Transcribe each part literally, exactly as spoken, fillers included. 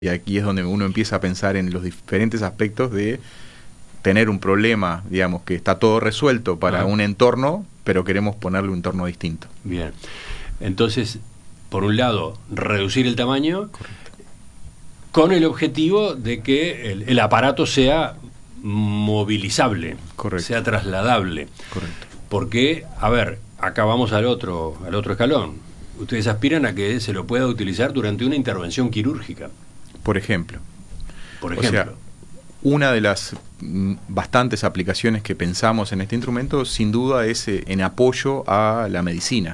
Y aquí es donde uno empieza a pensar en los diferentes aspectos de tener un problema, digamos, que está todo resuelto para ah. un entorno, pero queremos ponerle un entorno distinto. Bien. Entonces, por un lado, reducir el tamaño. Correcto. Con el objetivo de que el, el aparato sea movilizable, correcto, sea trasladable. Correcto. Porque, a ver, acá vamos al otro, al otro escalón. Ustedes aspiran a que se lo pueda utilizar durante una intervención quirúrgica. Por ejemplo. Por ejemplo. O sea, una de las mm, bastantes aplicaciones que pensamos en este instrumento, sin duda, es eh, en apoyo a la medicina.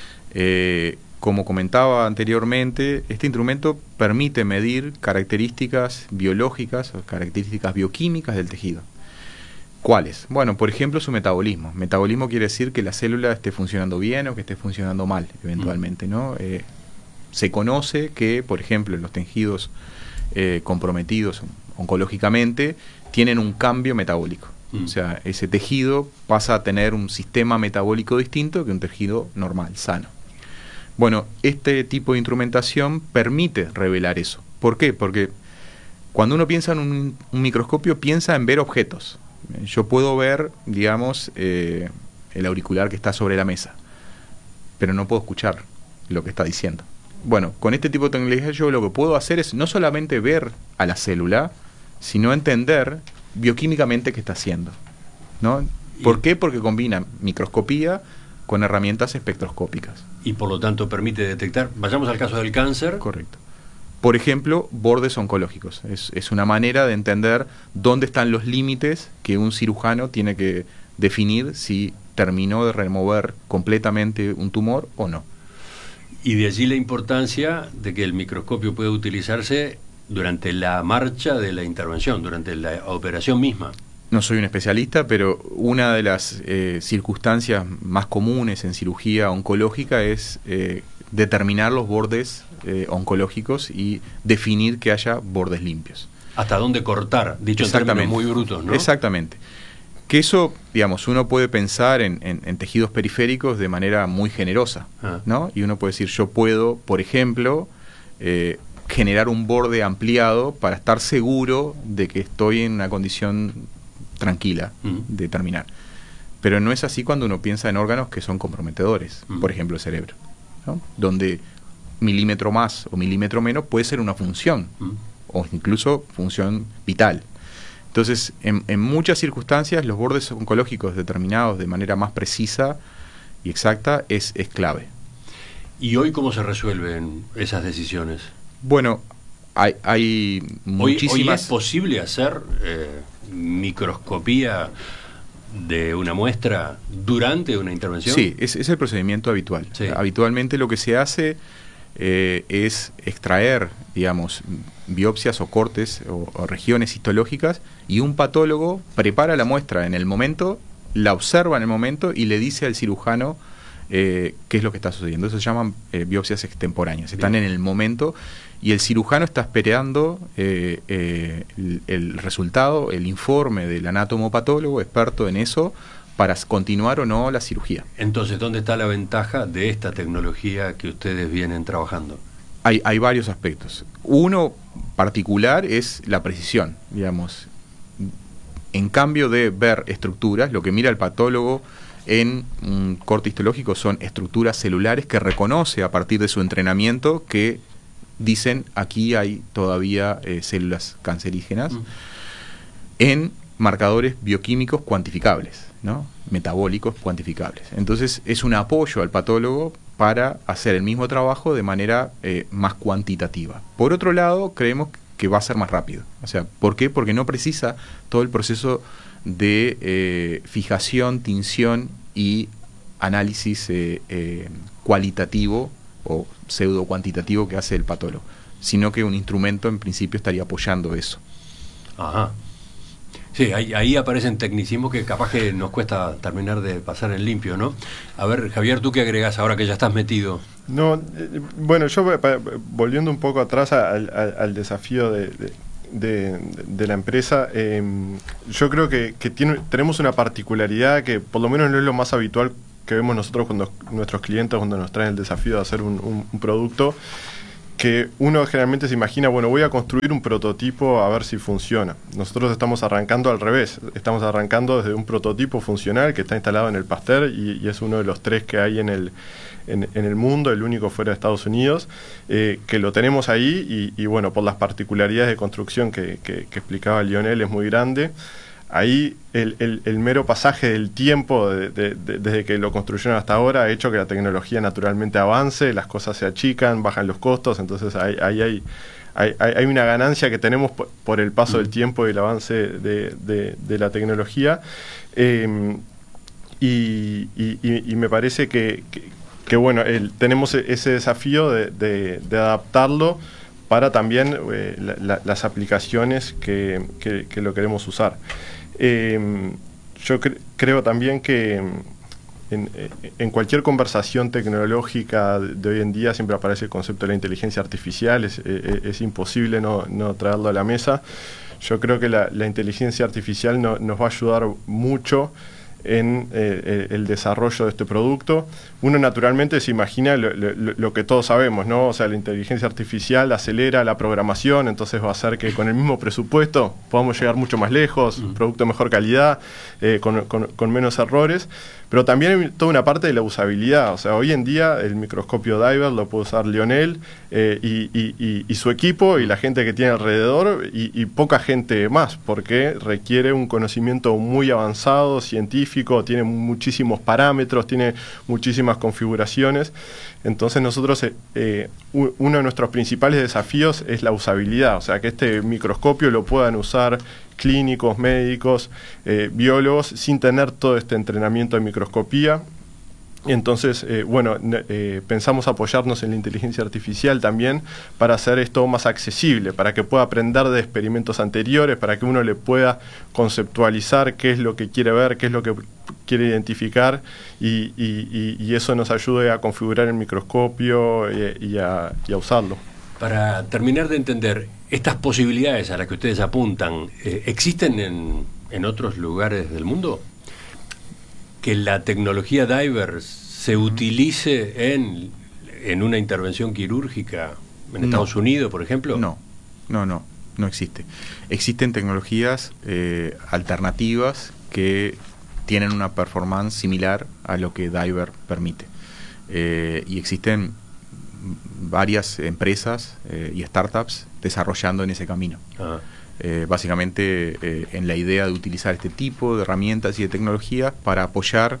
Eh, como comentaba anteriormente, este instrumento permite medir características biológicas o características bioquímicas del tejido. ¿Cuáles? Bueno, por ejemplo, su metabolismo. Metabolismo quiere decir que la célula esté funcionando bien o que esté funcionando mal, eventualmente, ¿no? Eh, se conoce que, por ejemplo, en los tejidos eh, comprometidos oncológicamente, tienen un cambio metabólico. Mm. O sea, ese tejido pasa a tener un sistema metabólico distinto que un tejido normal, sano. Bueno, este tipo de instrumentación permite revelar eso. ¿Por qué? Porque cuando uno piensa en un, un microscopio, piensa en ver objetos. Yo puedo ver, digamos, eh, el auricular que está sobre la mesa, pero no puedo escuchar lo que está diciendo. Bueno, con este tipo de tecnología yo lo que puedo hacer es no solamente ver a la célula, sino entender bioquímicamente qué está haciendo, ¿no? ¿Por qué? Porque combina microscopía con herramientas espectroscópicas. Y por lo tanto permite detectar, vayamos al caso del cáncer. Correcto. Por ejemplo, bordes oncológicos. Es, es una manera de entender dónde están los límites que un cirujano tiene que definir si terminó de remover completamente un tumor o no. Y de allí la importancia de que el microscopio pueda utilizarse durante la marcha de la intervención, durante la operación misma. No soy un especialista, pero una de las eh, circunstancias más comunes en cirugía oncológica es eh, determinar los bordes eh, oncológicos y definir que haya bordes limpios. ¿Hasta dónde cortar? Dicho en términos muy brutos, ¿no? Exactamente. Que eso, digamos, uno puede pensar en, en, en tejidos periféricos de manera muy generosa, ah. ¿no? Y uno puede decir, yo puedo, por ejemplo, eh, generar un borde ampliado para estar seguro de que estoy en una condición tranquila mm. de terminar. Pero no es así cuando uno piensa en órganos que son comprometedores, mm. por ejemplo el cerebro, ¿no? Donde milímetro más o milímetro menos puede ser una función, mm. o incluso función vital. Entonces, en, en muchas circunstancias, los bordes oncológicos determinados de manera más precisa y exacta es, es clave. ¿Y hoy cómo se resuelven esas decisiones? Bueno, hay, hay muchísimas... ¿Hoy, hoy es posible hacer eh, microscopía de una muestra durante una intervención? Sí, es, es el procedimiento habitual. Sí. Habitualmente lo que se hace eh, es extraer, digamos, biopsias o cortes o, o regiones histológicas, y un patólogo prepara la muestra en el momento, la observa en el momento y le dice al cirujano eh, qué es lo que está sucediendo. Eso se llaman eh, biopsias extemporáneas. Están Bien. En el momento y el cirujano está esperando eh, eh, el, el resultado, el informe del anatomopatólogo experto en eso, para continuar o no la cirugía. Entonces, ¿dónde está la ventaja de esta tecnología que ustedes vienen trabajando? Hay, hay varios aspectos. Uno particular es la precisión, digamos. En cambio de ver estructuras, lo que mira el patólogo en un corte histológico son estructuras celulares que reconoce a partir de su entrenamiento que dicen aquí hay todavía eh, células cancerígenas, mm. en marcadores bioquímicos cuantificables, ¿no? Metabólicos cuantificables. Entonces es un apoyo al patólogo para hacer el mismo trabajo de manera eh, más cuantitativa. Por otro lado, creemos que va a ser más rápido. O sea, ¿por qué? Porque no precisa todo el proceso de eh, fijación, tinción y análisis eh, eh, cualitativo o pseudo cuantitativo que hace el patólogo, sino que un instrumento en principio estaría apoyando eso. Ajá. Sí, ahí, ahí aparecen tecnicismos que capaz que nos cuesta terminar de pasar en limpio, ¿no? A ver, Javier, ¿tú qué agregás ahora que ya estás metido? No, eh, bueno, yo pa, volviendo un poco atrás al, al, al desafío de, de, de, de la empresa, eh, yo creo que, que tiene, tenemos una particularidad que por lo menos no es lo más habitual que vemos nosotros cuando nuestros clientes cuando nos traen el desafío de hacer un, un, un producto, que uno generalmente se imagina, bueno, voy a construir un prototipo a ver si funciona. Nosotros estamos arrancando al revés, estamos arrancando desde un prototipo funcional que está instalado en el Pasteur y, y es uno de los tres que hay en el, en, en el mundo, el único fuera de Estados Unidos, eh, que lo tenemos ahí y, y bueno, por las particularidades de construcción que, que, que explicaba Lionel es muy grande. Ahí el, el, el mero pasaje del tiempo de, de, de, desde que lo construyeron hasta ahora ha hecho que la tecnología naturalmente avance, las cosas se achican, bajan los costos, entonces ahí, ahí hay, hay, hay una ganancia que tenemos por, por el paso del tiempo y el avance de, de, de la tecnología. Eh, y, y, y me parece que, que, que bueno, el, tenemos ese desafío de, de, de adaptarlo para también eh, la, la, las aplicaciones que, que, que lo queremos usar. Eh, yo cre creo también que en, en cualquier conversación tecnológica de hoy en día siempre aparece el concepto de la inteligencia artificial, es, es, es imposible no, no traerlo a la mesa. Yo creo que la, la inteligencia artificial no, nos va a ayudar mucho en eh, el desarrollo de este producto. Uno naturalmente se imagina lo, lo, lo que todos sabemos, ¿no? O sea, la inteligencia artificial acelera la programación, entonces va a hacer que con el mismo presupuesto podamos llegar mucho más lejos, mm. producto de mejor calidad, eh, con, con, con menos errores, pero también hay toda una parte de la usabilidad. O sea, hoy en día el microscopio Diver lo puede usar Lionel eh, y, y, y, y su equipo y la gente que tiene alrededor y, y poca gente más, porque requiere un conocimiento muy avanzado, científico, tiene muchísimos parámetros, tiene muchísimas configuraciones. Entonces nosotros, eh, eh, uno de nuestros principales desafíos es la usabilidad, o sea, que este microscopio lo puedan usar clínicos, médicos, eh, biólogos, sin tener todo este entrenamiento de microscopía. Entonces, eh, bueno, eh, pensamos apoyarnos en la inteligencia artificial también para hacer esto más accesible, para que pueda aprender de experimentos anteriores, para que uno le pueda conceptualizar qué es lo que quiere ver, qué es lo que quiere identificar y, y, y eso nos ayude a configurar el microscopio y, y, a, y a usarlo. Para terminar de entender, estas posibilidades a las que ustedes apuntan, eh, ¿existen en, en otros lugares del mundo? ¿Que la tecnología Diver se utilice en, en una intervención quirúrgica en no. Estados Unidos, por ejemplo? No, no, no, no existe. Existen tecnologías eh, alternativas que tienen una performance similar a lo que Diver permite. Eh, y existen varias empresas eh, y startups desarrollando en ese camino. Ah. Eh, básicamente eh, en la idea de utilizar este tipo de herramientas y de tecnologías para apoyar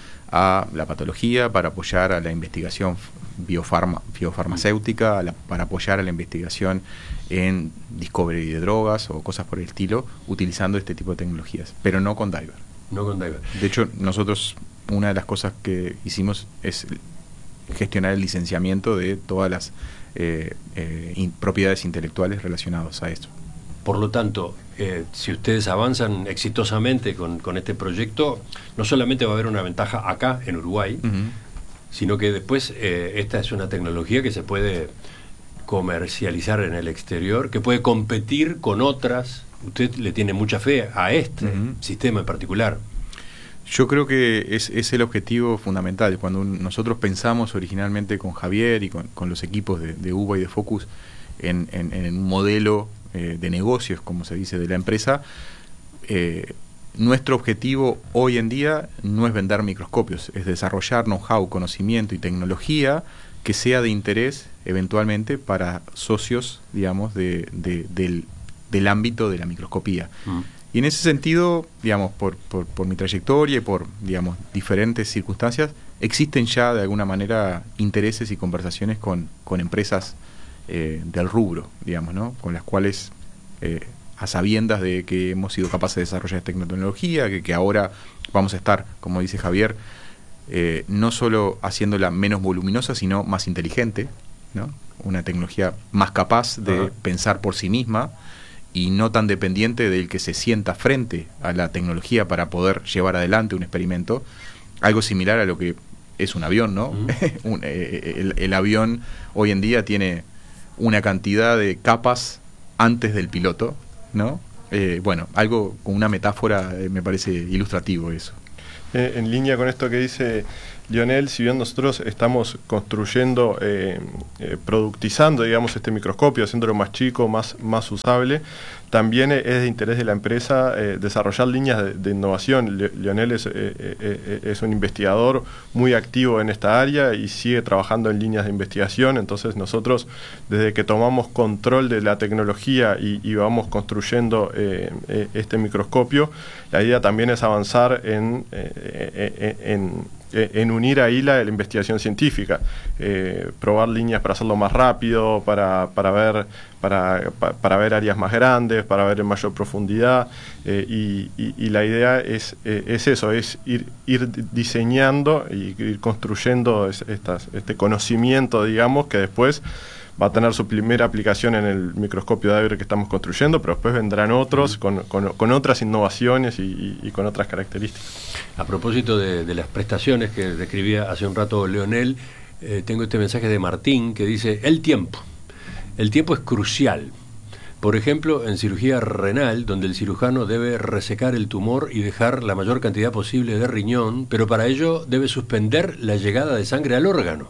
a la patología, para apoyar a la investigación biofarma, biofarmacéutica, a la, para apoyar a la investigación en discovery de drogas o cosas por el estilo, utilizando este tipo de tecnologías, pero no con Diver. No con Diver. De hecho, nosotros, una de las cosas que hicimos es gestionar el licenciamiento de todas las eh, eh, in, propiedades intelectuales relacionadas a esto. Por lo tanto, eh, si ustedes avanzan exitosamente con, con este proyecto, no solamente va a haber una ventaja acá en Uruguay, uh-huh. sino que después eh, esta es una tecnología que se puede comercializar en el exterior, que puede competir con otras. Usted le tiene mucha fe a este uh-huh. sistema en particular. Yo creo que es, es el objetivo fundamental. Cuando un, nosotros pensamos originalmente con Javier y con, con los equipos de, de U B A y de Focus en, en, en un modelo eh, de negocios, como se dice, de la empresa, eh, nuestro objetivo hoy en día no es vender microscopios, es desarrollar know-how, conocimiento y tecnología que sea de interés eventualmente para socios, digamos, de, de, del, del ámbito de la microscopía. Mm. Y en ese sentido, digamos, por, por, por mi trayectoria y por, digamos, diferentes circunstancias, existen ya de alguna manera intereses y conversaciones con, con empresas eh, del rubro, digamos, ¿no? Con las cuales, eh, a sabiendas de que hemos sido capaces de desarrollar esta tecnología, que, que ahora vamos a estar, como dice Javier, eh, no solo haciéndola menos voluminosa, sino más inteligente, ¿no? Una tecnología más capaz de uh-huh. pensar por sí misma, y no tan dependiente del que se sienta frente a la tecnología para poder llevar adelante un experimento, algo similar a lo que es un avión, ¿no? Uh-huh. un, eh, el, el avión hoy en día tiene una cantidad de capas antes del piloto, ¿no? Eh, bueno, algo con una metáfora eh, me parece ilustrativo eso. Eh, en línea con esto que dice Lionel, si bien nosotros estamos construyendo, eh, eh, productizando, digamos, este microscopio, haciéndolo más chico, más, más usable, también es de interés de la empresa eh, desarrollar líneas de, de innovación. Le, Lionel es, eh, eh, es un investigador muy activo en esta área y sigue trabajando en líneas de investigación. Entonces nosotros, desde que tomamos control de la tecnología y, y vamos construyendo eh, eh, este microscopio, la idea también es avanzar en, eh, en, en unir ahí la, la investigación científica, eh, probar líneas para hacerlo más rápido, para, para ver para, para, para ver áreas más grandes, para ver en mayor profundidad, eh, y, y, y la idea es, eh, es eso, es ir, ir diseñando y ir construyendo es, estas, este conocimiento, digamos, que después va a tener su primera aplicación en el microscopio de Abre que estamos construyendo, pero después vendrán otros con, con, con otras innovaciones y, y, y con otras características. A propósito de, de las prestaciones que describía hace un rato Leonel, eh, tengo este mensaje de Martín que dice: el tiempo. El tiempo es crucial. Por ejemplo, en cirugía renal, donde el cirujano debe resecar el tumor y dejar la mayor cantidad posible de riñón, pero para ello debe suspender la llegada de sangre al órgano.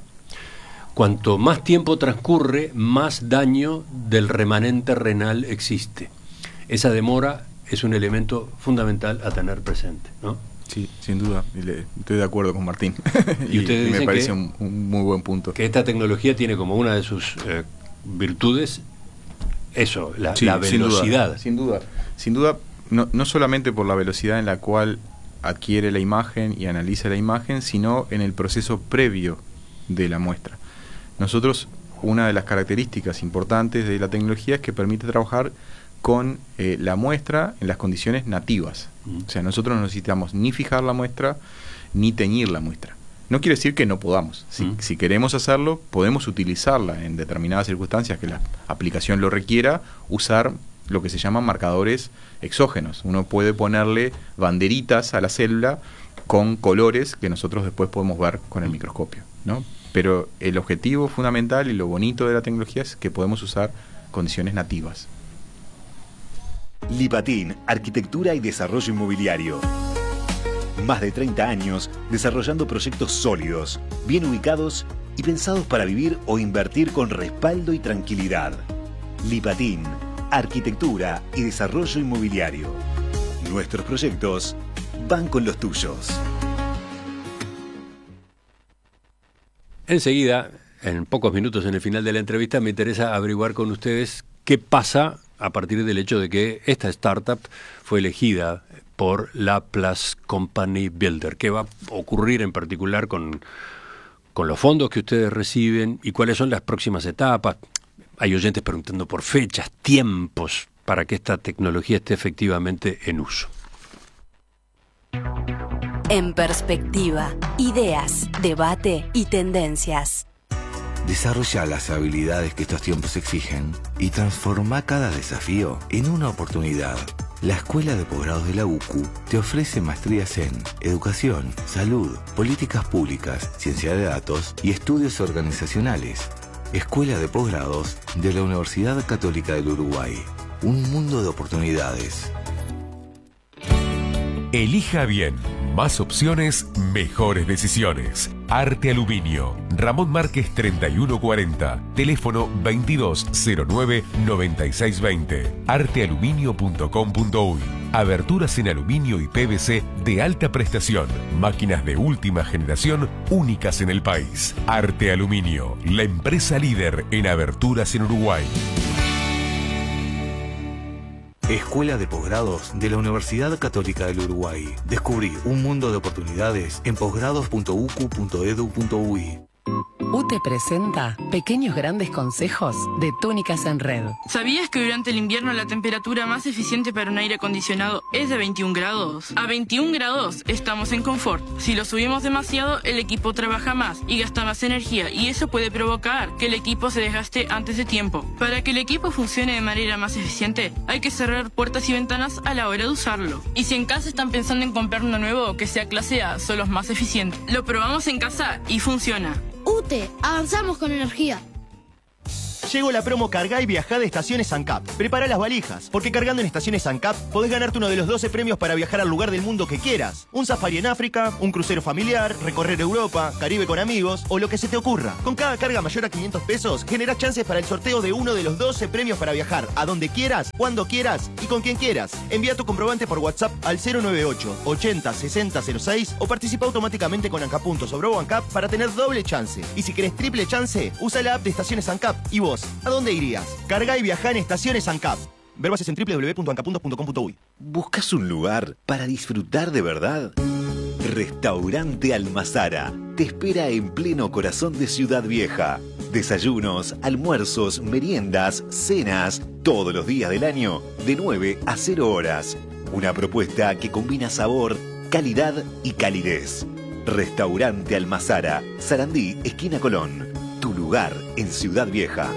Cuanto más tiempo transcurre, más daño del remanente renal existe. Esa demora es un elemento fundamental a tener presente, ¿no? Sí, sin duda. Estoy de acuerdo con Martín. Y, y ustedes dicen me parece que, un, un muy buen punto. Que esta tecnología tiene como una de sus eh, virtudes eso, la, sí, la velocidad. Sin duda, sin duda. Sin duda, no, no solamente por la velocidad en la cual adquiere la imagen y analiza la imagen, sino en el proceso previo de la muestra. Nosotros, una de las características importantes de la tecnología es que permite trabajar con eh, la muestra en las condiciones nativas. Mm. O sea, nosotros no necesitamos ni fijar la muestra, ni teñir la muestra. No quiere decir que no podamos. Si, mm. si queremos hacerlo, podemos utilizarla en determinadas circunstancias que la aplicación lo requiera, usar lo que se llaman marcadores exógenos. Uno puede ponerle banderitas a la célula con colores que nosotros después podemos ver con el microscopio, ¿no? Pero el objetivo fundamental y lo bonito de la tecnología es que podemos usar condiciones nativas. Lipatin, Arquitectura y Desarrollo Inmobiliario. Más de treinta años desarrollando proyectos sólidos, bien ubicados y pensados para vivir o invertir con respaldo y tranquilidad. Lipatin, Arquitectura y Desarrollo Inmobiliario. Nuestros proyectos van con los tuyos. Enseguida, en pocos minutos en el final de la entrevista, me interesa averiguar con ustedes qué pasa a partir del hecho de que esta startup fue elegida por Laplace Company Builder. ¿Qué va a ocurrir en particular con, con los fondos que ustedes reciben y cuáles son las próximas etapas? Hay oyentes preguntando por fechas, tiempos, para que esta tecnología esté efectivamente en uso. En perspectiva, ideas, debate y tendencias. Desarrolla las habilidades que estos tiempos exigen y transforma cada desafío en una oportunidad. La Escuela de Posgrados de la U C U te ofrece maestrías en Educación, Salud, Políticas Públicas, Ciencia de Datos y Estudios Organizacionales. Escuela de Posgrados de la Universidad Católica del Uruguay. Un mundo de oportunidades. Elija bien. Más opciones, mejores decisiones. Arte Aluminio. Ramón Márquez treinta y uno cuarenta. Teléfono veintidós cero nueve noventa y seis veinte. arte aluminio punto com punto uy. Aberturas en aluminio y P V C de alta prestación. Máquinas de última generación únicas en el país. Arte Aluminio. La empresa líder en aberturas en Uruguay. Escuela de Posgrados de la Universidad Católica del Uruguay. Descubrí un mundo de oportunidades en posgrados punto u c u punto e d u punto u y. U T E presenta Pequeños Grandes Consejos de Túnicas en Red. ¿Sabías que durante el invierno la temperatura más eficiente para un aire acondicionado es de veintiún grados? A veintiún grados estamos en confort. Si lo subimos demasiado, el equipo trabaja más y gasta más energía, y eso puede provocar que el equipo se desgaste antes de tiempo. Para que el equipo funcione de manera más eficiente, hay que cerrar puertas y ventanas a la hora de usarlo. Y si en casa están pensando en comprar uno nuevo que sea clase A, son los más eficientes. Lo probamos en casa y funciona. U T E, avanzamos con energía. Llegó la promo Cargá y Viajá de Estaciones ANCAP. Prepara las valijas, porque cargando en Estaciones ANCAP podés ganarte uno de los doce premios para viajar al lugar del mundo que quieras. Un safari en África, un crucero familiar, recorrer Europa, Caribe con amigos o lo que se te ocurra. Con cada carga mayor a quinientos pesos, generás chances para el sorteo de uno de los doce premios para viajar a donde quieras, cuando quieras y con quien quieras. Envía tu comprobante por WhatsApp al cero nueve ocho, ochenta, sesenta, cero seis o participa automáticamente con ANCAP puntos o Brobo ANCAP para tener doble chance. Y si querés triple chance, usa la app de Estaciones ANCAP. ¿Y vos? ¿A dónde irías? Carga y viajá en Estaciones ANCAP. Ver bases en doble u doble u doble u punto anca puntos punto com punto uy. ¿Buscas un lugar para disfrutar de verdad? Restaurante Almazara te espera en pleno corazón de Ciudad Vieja. Desayunos, almuerzos, meriendas, cenas, todos los días del año, de nueve a cero horas. Una propuesta que combina sabor, calidad y calidez. Restaurante Almazara, Sarandí, esquina Colón. Tu lugar en Ciudad Vieja.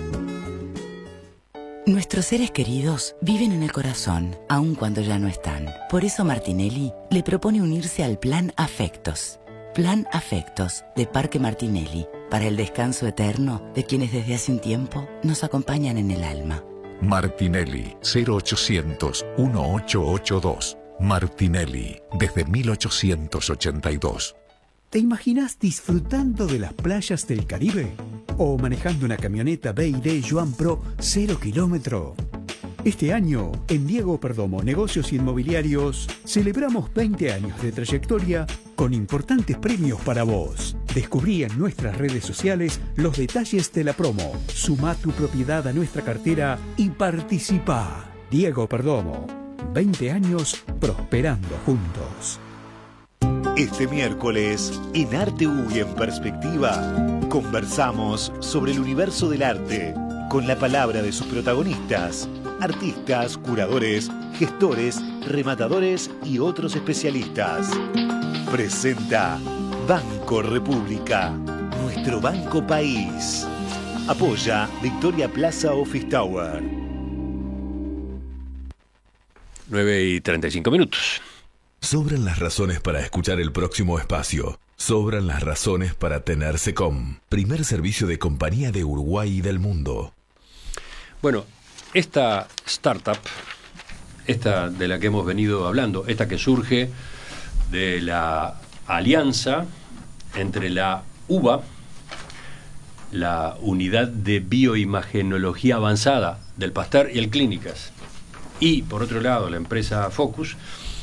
Nuestros seres queridos viven en el corazón, aun cuando ya no están. Por eso Martinelli le propone unirse al Plan Afectos. Plan Afectos de Parque Martinelli, para el descanso eterno de quienes desde hace un tiempo nos acompañan en el alma. Martinelli, cero ochocientos, dieciocho ochenta y dos. Martinelli, desde mil ochocientos ochenta y dos. ¿Te imaginas disfrutando de las playas del Caribe? ¿O manejando una camioneta B y D Joan Pro cero kilómetro? Este año, en Diego Perdomo Negocios Inmobiliarios, celebramos veinte años de trayectoria con importantes premios para vos. Descubrí en nuestras redes sociales los detalles de la promo. Sumá tu propiedad a nuestra cartera y participá. Diego Perdomo, veinte años prosperando juntos. Este miércoles, en Arte U y en Perspectiva, conversamos sobre el universo del arte, con la palabra de sus protagonistas, artistas, curadores, gestores, rematadores y otros especialistas. Presenta Banco República, nuestro banco país. Apoya Victoria Plaza Office Tower. nueve y treinta y cinco minutos. Sobran las razones para escuchar el próximo espacio. Sobran las razones para tener SECOM, primer servicio de compañía de Uruguay y del mundo. Bueno, esta startup, esta de la que hemos venido hablando, esta que surge de la alianza entre la U B A, la Unidad de Bioimagenología Avanzada del Pasteur y el Clínicas, y por otro lado la empresa Focus.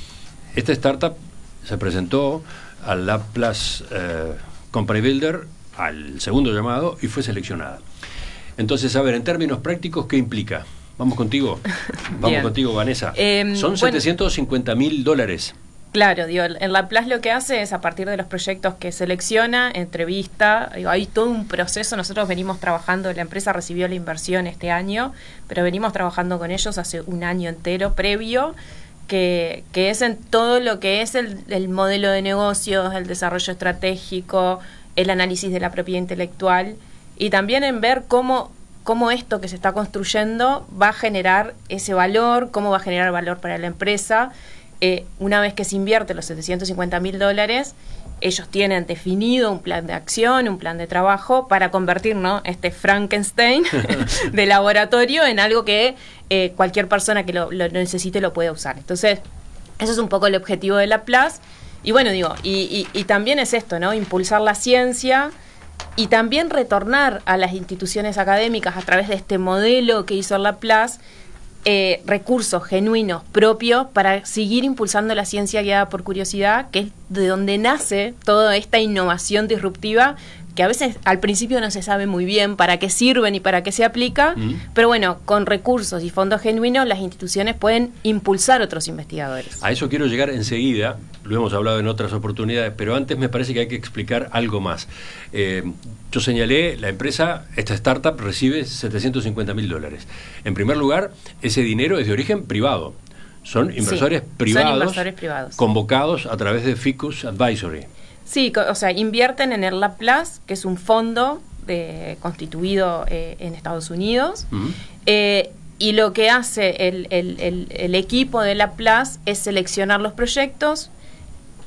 Esta startup se presentó al Laplace eh, Company Builder, al segundo llamado, y fue seleccionada. Entonces, a ver, en términos prácticos, ¿qué implica? Vamos contigo. Vamos Bien. contigo, Vanessa. Eh, Son bueno, setecientos cincuenta mil dólares. Claro, digo, en Laplace lo que hace es, a partir de los proyectos que selecciona, entrevista, digo, hay todo un proceso. Nosotros venimos trabajando, la empresa recibió la inversión este año, pero venimos trabajando con ellos hace un año entero previo, que, que es en todo lo que es el, el modelo de negocios, el desarrollo estratégico, el análisis de la propiedad intelectual, y también en ver cómo, cómo esto que se está construyendo va a generar ese valor, cómo va a generar valor para la empresa. Eh, una vez que se invierte los setecientos cincuenta mil dólares, ellos tienen definido un plan de acción, un plan de trabajo para convertir, ¿no?, este Frankenstein de laboratorio en algo que eh, cualquier persona que lo, lo necesite lo puede usar. Entonces, eso es un poco el objetivo de Laplace. Y bueno, digo, y, y, y también es esto, ¿no?, impulsar la ciencia y también retornar a las instituciones académicas a través de este modelo que hizo Laplace, Eh, recursos genuinos propios para seguir impulsando la ciencia guiada por curiosidad, que es de donde nace toda esta innovación disruptiva, que a veces al principio no se sabe muy bien para qué sirven y para qué se aplica, mm. pero bueno, con recursos y fondos genuinos las instituciones pueden impulsar otros investigadores. A eso quiero llegar enseguida, lo hemos hablado en otras oportunidades, pero antes me parece que hay que explicar algo más. Eh, yo señalé, la empresa, esta startup recibe setecientos cincuenta mil dólares. En primer lugar, ese dinero es de origen privado. Son inversores, sí, privados, son inversores privados convocados a través de Ficus Advisory. Sí, o sea, invierten en el Laplace, que es un fondo de, constituido eh, en Estados Unidos, uh-huh. eh, y lo que hace el, el, el, el equipo de Laplace es seleccionar los proyectos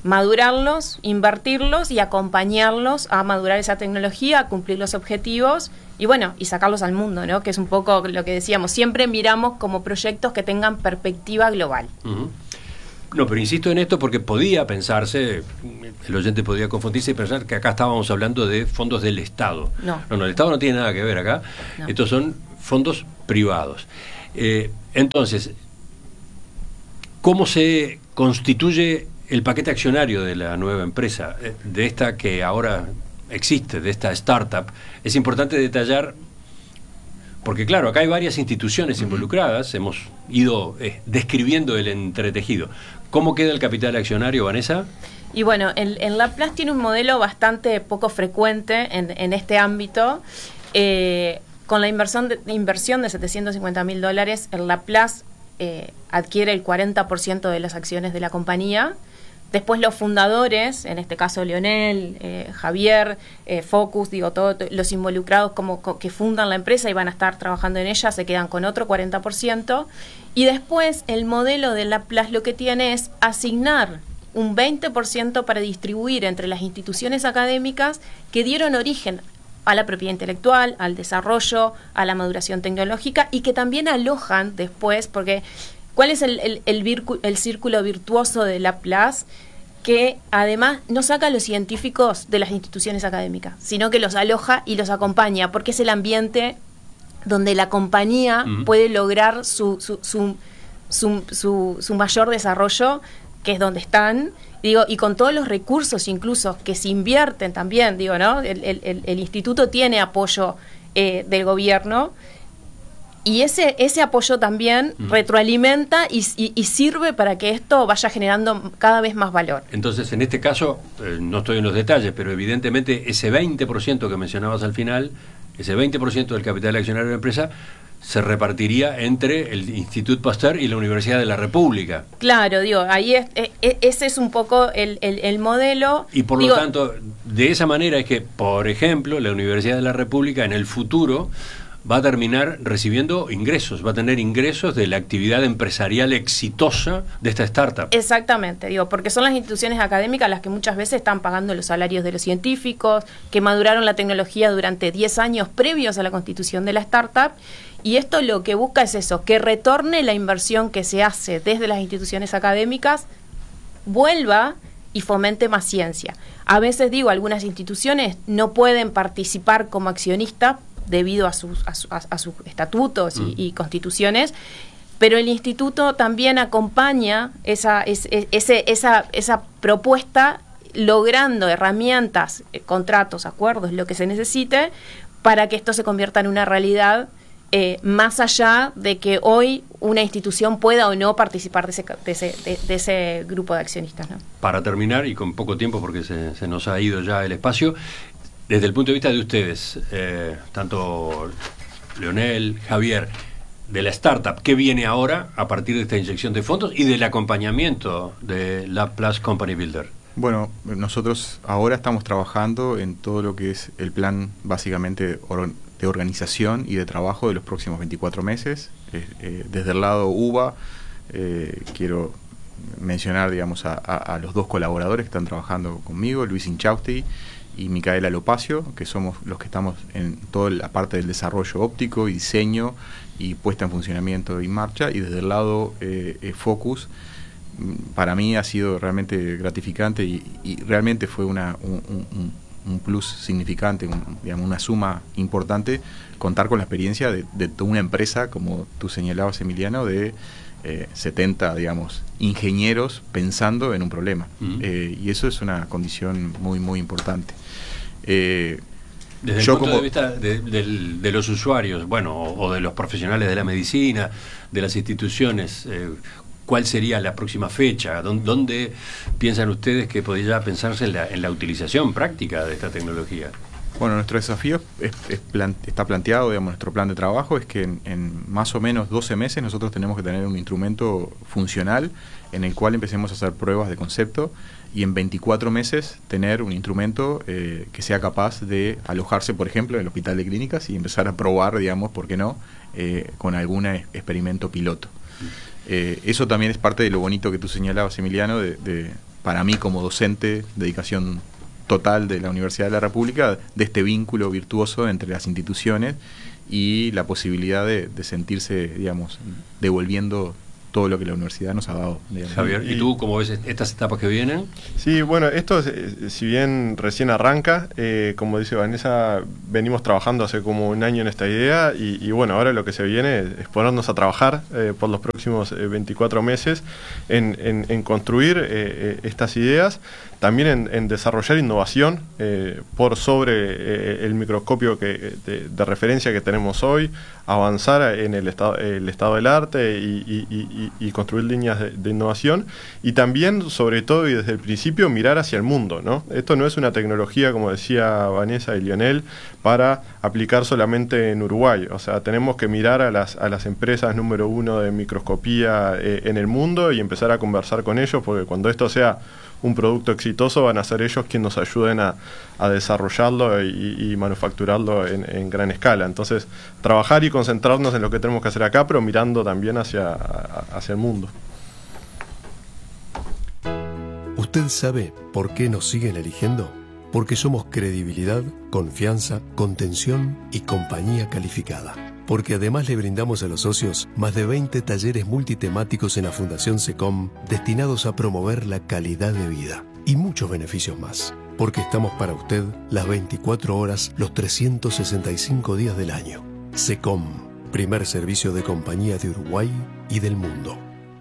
madurarlos, invertirlos y acompañarlos a madurar esa tecnología, a cumplir los objetivos y bueno, y sacarlos al mundo, ¿no? Que es un poco lo que decíamos, siempre miramos como proyectos que tengan perspectiva global. Uh-huh. No, pero insisto en esto porque podía pensarse, el oyente podría confundirse y pensar que acá estábamos hablando de fondos del Estado. No, no, no el Estado no tiene nada que ver acá, no. Estos son fondos privados. Eh, entonces, ¿cómo se constituye el paquete accionario de la nueva empresa, de esta que ahora existe, de esta startup? Es importante detallar, porque claro, acá hay varias instituciones involucradas, hemos ido eh, describiendo el entretejido. ¿Cómo queda el capital accionario, Vanessa? Y bueno, en, en Laplace tiene un modelo bastante poco frecuente en, en este ámbito. Eh, con la inversión de, inversión de setecientos cincuenta mil dólares, el Laplace eh, adquiere el cuarenta por ciento de las acciones de la compañía. Después los fundadores, en este caso Leonel, eh, Javier, eh, Focus, digo, todos los involucrados como, como que fundan la empresa y van a estar trabajando en ella, se quedan con otro cuarenta por ciento. Y después el modelo de Laplace lo que tiene es asignar un veinte por ciento para distribuir entre las instituciones académicas que dieron origen a la propiedad intelectual, al desarrollo, a la maduración tecnológica y que también alojan después, porque ¿cuál es el, el, el, vircu- el círculo virtuoso de Laplace? Que además no saca a los científicos de las instituciones académicas, sino que los aloja y los acompaña, porque es el ambiente donde la compañía uh-huh. puede lograr su, su, su, su, su, su mayor desarrollo, que es donde están, digo, y con todos los recursos incluso que se invierten también, digo, ¿no? El, el, el instituto tiene apoyo eh, del gobierno. Y ese ese apoyo también mm. retroalimenta y, y, y sirve para que esto vaya generando cada vez más valor. Entonces, en este caso, eh, no estoy en los detalles, pero evidentemente ese veinte por ciento que mencionabas al final, ese veinte por ciento del capital accionario de la empresa, se repartiría entre el Institut Pasteur y la Universidad de la República. Claro, digo, ahí es, es, ese es un poco el, el, el modelo. Y por digo, lo tanto, de esa manera es que, por ejemplo, la Universidad de la República en el futuro va a terminar recibiendo ingresos, va a tener ingresos de la actividad empresarial exitosa de esta startup. Exactamente, digo, porque son las instituciones académicas las que muchas veces están pagando los salarios de los científicos, que maduraron la tecnología durante diez años previos a la constitución de la startup, y esto lo que busca es eso, que retorne la inversión que se hace desde las instituciones académicas, vuelva y fomente más ciencia. A veces, digo, algunas instituciones no pueden participar como accionistas debido a sus, a, su, a sus estatutos y, mm. y constituciones, pero el instituto también acompaña esa, es, ese, esa, esa propuesta logrando herramientas, eh, contratos, acuerdos, lo que se necesite para que esto se convierta en una realidad, eh, más allá de que hoy una institución pueda o no participar de ese, de ese, de, de ese grupo de accionistas, ¿no? Para terminar, y con poco tiempo porque se, se nos ha ido ya el espacio, desde el punto de vista de ustedes, eh, tanto Leonel, Javier, de la startup, ¿qué viene ahora a partir de esta inyección de fondos y del acompañamiento de Laplace Company Builder? Bueno, nosotros ahora estamos trabajando en todo lo que es el plan básicamente or- de organización y de trabajo de los próximos veinticuatro meses. Eh, eh, desde el lado U B A, eh, quiero mencionar, digamos, a, a, a los dos colaboradores que están trabajando conmigo, Luis Inchausti y Micaela Lopacio, que somos los que estamos en toda la parte del desarrollo óptico y diseño y puesta en funcionamiento y marcha. Y desde el lado eh, eh, Focus, para mí ha sido realmente gratificante y, y realmente fue una, un, un, un plus significante, un, digamos, una suma importante contar con la experiencia de, de toda una empresa, como tú señalabas, Emiliano, de eh, setenta, digamos, ingenieros pensando en un problema. Uh-huh. eh, y eso es una condición muy, muy importante. Eh, Desde el yo punto como, de vista de, de, de los usuarios, bueno, o, o de los profesionales de la medicina, de las instituciones, eh, ¿cuál sería la próxima fecha? ¿Dónde, dónde piensan ustedes que podría pensarse en la, en la utilización práctica de esta tecnología? Bueno, nuestro desafío es, es plan, está planteado, digamos, nuestro plan de trabajo es que en, en más o menos doce meses nosotros tenemos que tener un instrumento funcional en el cual empecemos a hacer pruebas de concepto y en veinticuatro meses tener un instrumento eh, que sea capaz de alojarse, por ejemplo, en el hospital de clínicas y empezar a probar, digamos, ¿por qué no?, eh, con algún experimento piloto. Eh, eso también es parte de lo bonito que tú señalabas, Emiliano, de, de, para mí como docente, dedicación total de la Universidad de la República, de este vínculo virtuoso entre las instituciones y la posibilidad de, de sentirse, digamos, devolviendo todo lo que la universidad nos ha dado. Digamos. Javier, ¿y tú cómo ves estas etapas que vienen? Sí, bueno, esto eh, si bien recién arranca, eh, como dice Vanessa, venimos trabajando hace como un año en esta idea y, y bueno, ahora lo que se viene es ponernos a trabajar eh, por los próximos eh, veinticuatro meses en, en, en construir eh, eh, estas ideas, también en, en desarrollar innovación eh, por sobre eh, el microscopio que, de, de referencia que tenemos hoy, avanzar en el estado, el estado del arte y, y, y, y construir líneas de, de innovación y también, sobre todo y desde el principio, mirar hacia el mundo, ¿no? Esto no es una tecnología, como decía Vanessa y Lionel, para aplicar solamente en Uruguay. O sea, tenemos que mirar a las, a las empresas número uno de microscopía eh, en el mundo y empezar a conversar con ellos, porque cuando esto sea un producto exitoso van a ser ellos quienes nos ayuden a, a desarrollarlo y, y manufacturarlo en, en gran escala. Entonces, trabajar y concentrarnos en lo que tenemos que hacer acá, pero mirando también hacia, hacia el mundo. ¿Usted sabe por qué nos siguen eligiendo? Porque somos credibilidad, confianza, contención y compañía calificada. Porque además le brindamos a los socios más de veinte talleres multitemáticos en la Fundación SECOM destinados a promover la calidad de vida y muchos beneficios más. Porque estamos para usted las veinticuatro horas, los trescientos sesenta y cinco días del año. SECOM, primer servicio de compañía de Uruguay y del mundo.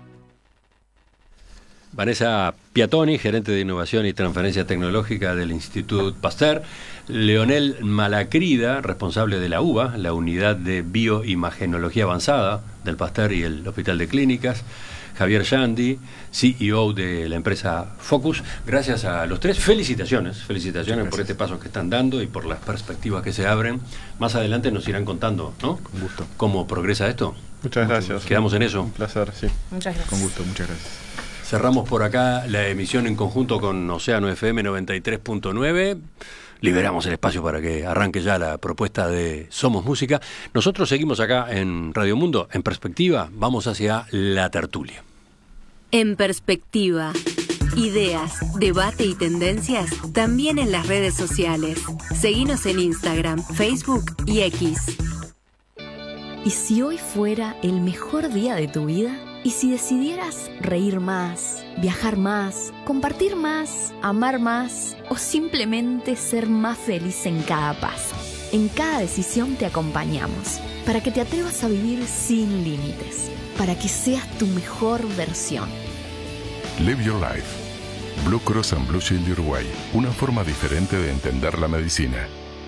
Vanessa Piatoni, gerente de Innovación y Transferencia Tecnológica del Instituto Pasteur. Leonel Malacrida, responsable de la U B A, la Unidad de Bioimagenología Avanzada del Pasteur y el Hospital de Clínicas. Javier Yandi, C E O de la empresa Focus. Gracias a los tres. Felicitaciones, felicitaciones por este paso que están dando y por las perspectivas que se abren. Más adelante nos irán contando, ¿no? Con gusto. ¿Cómo progresa esto? Muchas gracias. Quedamos en eso. Un placer, sí. Muchas gracias. Con gusto, muchas gracias. Cerramos por acá la emisión en conjunto con Océano F M noventa y tres punto nueve. Liberamos el espacio para que arranque ya la propuesta de Somos Música. Nosotros seguimos acá en Radio Mundo. En Perspectiva, vamos hacia la tertulia. En Perspectiva. Ideas, debate y tendencias también en las redes sociales. Seguinos en Instagram, Facebook y X. ¿Y si hoy fuera el mejor día de tu vida? ¿Y si decidieras reír más, viajar más, compartir más, amar más o simplemente ser más feliz en cada paso? En cada decisión te acompañamos para que te atrevas a vivir sin límites, para que seas tu mejor versión. Live Your Life. Blue Cross and Blue Shield de Uruguay. Una forma diferente de entender la medicina.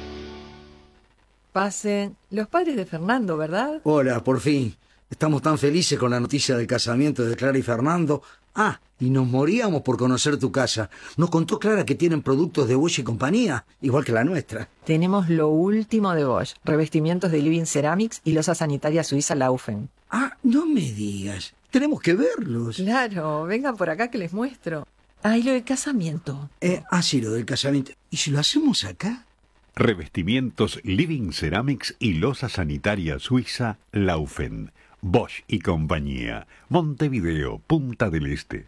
Pasen. Los padres de Fernando, ¿verdad? Hola, por fin. Estamos tan felices con la noticia del casamiento de Clara y Fernando. Ah, y nos moríamos por conocer tu casa. Nos contó Clara que tienen productos de Bosch y compañía, igual que la nuestra. Tenemos lo último de Bosch. Revestimientos de Living Ceramics y losa sanitaria suiza Laufen. Ah, no me digas. Tenemos que verlos. Claro, vengan por acá que les muestro. Ah, y lo del casamiento. Eh, ah, sí, lo del casamiento. ¿Y si lo hacemos acá? Revestimientos Living Ceramics y losa sanitaria suiza Laufen. Bosch y compañía. Montevideo, Punta del Este.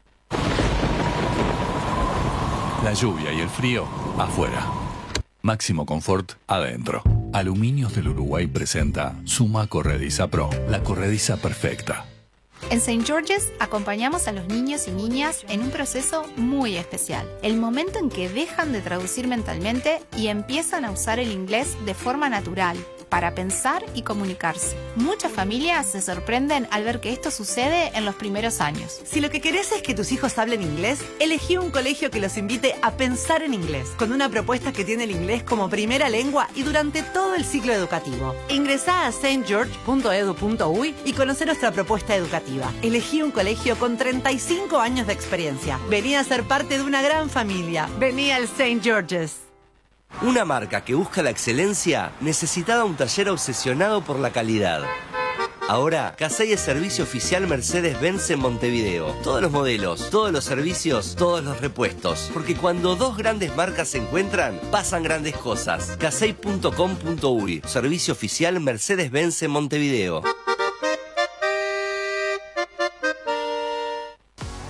La lluvia y el frío afuera. Máximo confort adentro. Aluminios del Uruguay presenta Suma Corrediza Pro, la corrediza perfecta. En Saint George's acompañamos a los niños y niñas en un proceso muy especial. El momento en que dejan de traducir mentalmente y empiezan a usar el inglés de forma natural, para pensar y comunicarse. Muchas familias se sorprenden al ver que esto sucede en los primeros años. Si lo que querés es que tus hijos hablen inglés, elegí un colegio que los invite a pensar en inglés, con una propuesta que tiene el inglés como primera lengua y durante todo el ciclo educativo. Ingresá a saint george punto edu punto uy y conoce nuestra propuesta educativa. Elegí un colegio con treinta y cinco años de experiencia. Vení a ser parte de una gran familia. Vení al Saint George's. Una marca que busca la excelencia necesitaba un taller obsesionado por la calidad. Ahora, Casey es servicio oficial Mercedes-Benz en Montevideo. Todos los modelos, todos los servicios, todos los repuestos. Porque cuando dos grandes marcas se encuentran, pasan grandes cosas. casey punto com punto uy. Servicio oficial Mercedes-Benz en Montevideo.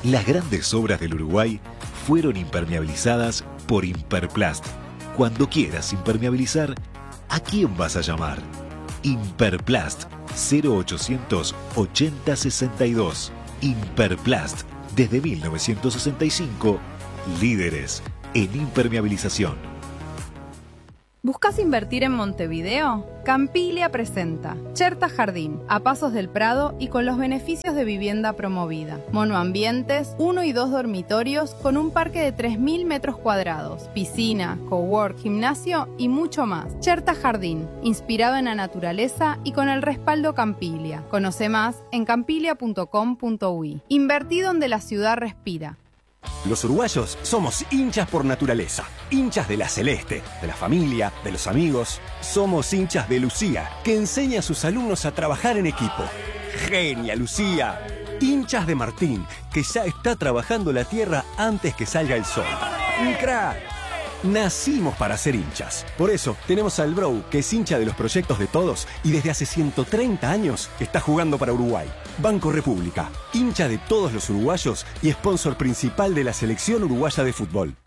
Las grandes obras del Uruguay fueron impermeabilizadas por Imperplast. Cuando quieras impermeabilizar, ¿a quién vas a llamar? Imperplast cero ochocientos ochenta sesenta y dos. Imperplast, desde mil novecientos sesenta y cinco, líderes en impermeabilización. ¿Buscas invertir en Montevideo? Campilia presenta Cherta Jardín, a pasos del Prado y con los beneficios de vivienda promovida. Monoambientes, uno y dos dormitorios con un parque de tres mil metros cuadrados, piscina, cowork, gimnasio y mucho más. Cherta Jardín, inspirado en la naturaleza y con el respaldo Campilia. Conoce más en campilia punto com punto uy. Invertí donde la ciudad respira. Los uruguayos somos hinchas por naturaleza, hinchas de la celeste, de la familia, de los amigos. Somos hinchas de Lucía, que enseña a sus alumnos a trabajar en equipo. ¡Genia, Lucía! Hinchas de Martín, que ya está trabajando la tierra antes que salga el sol. ¡Un crack! Nacimos para ser hinchas. Por eso tenemos al Bro, que es hincha de los proyectos de todos y desde hace ciento treinta años está jugando para Uruguay. Banco República, hincha de todos los uruguayos y sponsor principal de la selección uruguaya de fútbol.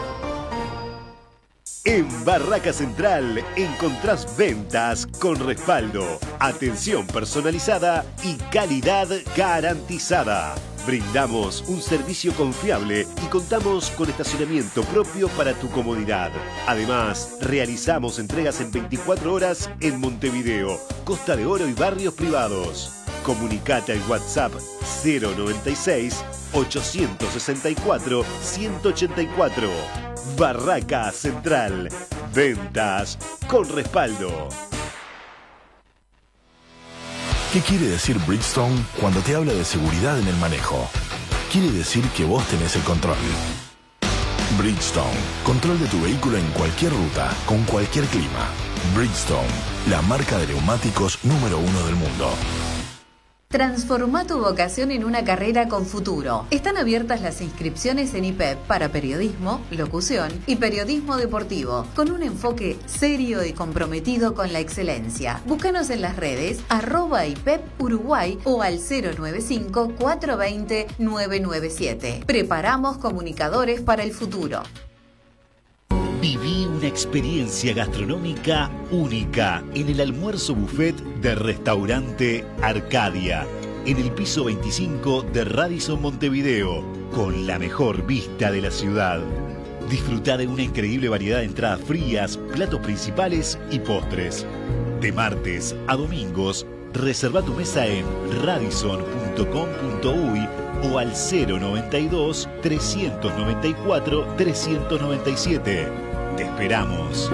En Barraca Central encontrás ventas con respaldo, atención personalizada y calidad garantizada. Brindamos un servicio confiable y contamos con estacionamiento propio para tu comodidad. Además, realizamos entregas en veinticuatro horas en Montevideo, Costa de Oro y barrios privados. Comunicate al WhatsApp cero noventa y seis, ochocientos sesenta y cuatro, ciento ochenta y cuatro. Barraca Central. Ventas con respaldo. ¿Qué quiere decir Bridgestone cuando te habla de seguridad en el manejo? Quiere decir que vos tenés el control. Bridgestone, control de tu vehículo en cualquier ruta, con cualquier clima. Bridgestone, la marca de neumáticos número uno del mundo. Transforma tu vocación en una carrera con futuro. Están abiertas las inscripciones en I P E P para periodismo, locución y periodismo deportivo, con un enfoque serio y comprometido con la excelencia. Búscanos en las redes arroba I P E P Uruguay o al cero nueve cinco, cuatro dos cero, nueve nueve siete. Preparamos comunicadores para el futuro. Viví una experiencia gastronómica única en el almuerzo buffet de Restaurante Arcadia, en el piso veinticinco de Radisson Montevideo, con la mejor vista de la ciudad. Disfruta de una increíble variedad de entradas frías, platos principales y postres. De martes a domingos, reserva tu mesa en radisson punto com punto uy o al cero noventa y dos, trescientos noventa y cuatro, trescientos noventa y siete. Te esperamos.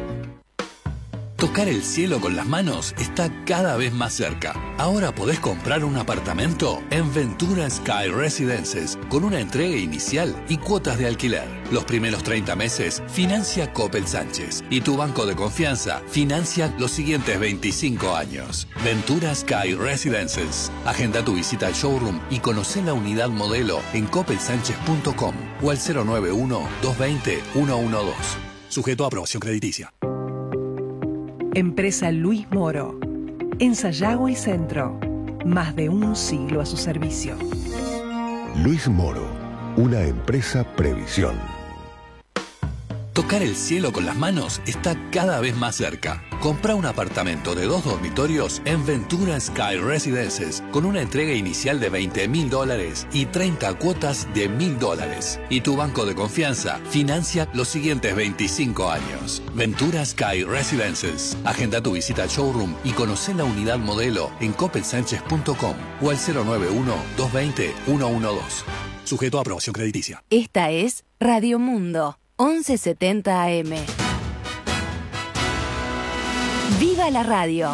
Tocar el cielo con las manos está cada vez más cerca. Ahora podés comprar un apartamento en Ventura Sky Residences con una entrega inicial y cuotas de alquiler. Los primeros treinta meses financia Coppel Sánchez y tu banco de confianza financia los siguientes veinticinco años. Ventura Sky Residences. Agenda tu visita al showroom y conoce la unidad modelo en coppel sánchez punto com o al cero nueve uno, dos dos cero, uno uno dos. Sujeto a aprobación crediticia. Empresa Luis Moro. En Sayago y Centro. Más de un siglo a su servicio. Luis Moro, una empresa Previsión. Tocar el cielo con las manos está cada vez más cerca. Compra un apartamento de dos dormitorios en Ventura Sky Residences con una entrega inicial de veinte mil dólares y treinta cuotas de mil dólares. Y tu banco de confianza financia los siguientes veinticinco años. Ventura Sky Residences. Agenda tu visita al showroom y conoce la unidad modelo en coppel sánchez punto com o al cero nueve uno, dos dos cero, uno uno dos. Sujeto a aprobación crediticia. Esta es Radio Mundo. once setenta A M. ¡Viva la radio!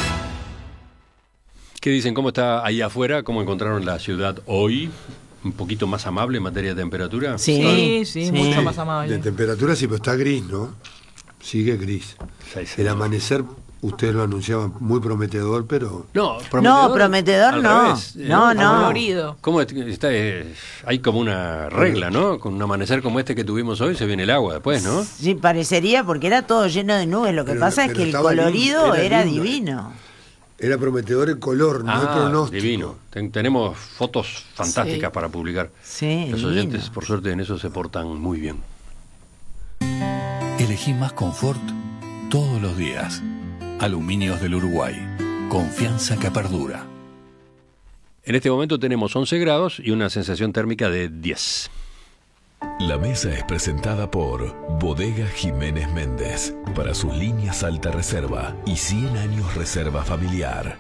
¿Qué dicen? ¿Cómo está ahí afuera? ¿Cómo encontraron la ciudad hoy? ¿Un poquito más amable en materia de temperatura? Sí, sí, sí, sí. Mucho más amable. De temperatura sí, pero está gris, ¿no? Sigue gris. Sí, sí. El amanecer, ustedes lo anunciaban muy prometedor, pero... No, prometedor no. Prometedor no. Revés, no, no. Colorido. ¿Cómo está? Hay como una regla, ¿no? Con un amanecer como este que tuvimos hoy se viene el agua después, ¿no? Sí, parecería porque era todo lleno de nubes. Lo que pero, pasa es que el colorido lindo, era, era divino. Era prometedor el color, no ah, el pronóstico. Divino. Ten, tenemos fotos fantásticas sí. para publicar. Sí, Los lindo. oyentes, por suerte, en eso se portan muy bien. Elegí más confort todos los días. Aluminios del Uruguay. Confianza que perdura. En este momento tenemos once grados y una sensación térmica de diez. La mesa es presentada por Bodega Jiménez Méndez para sus líneas alta reserva y cien años reserva familiar.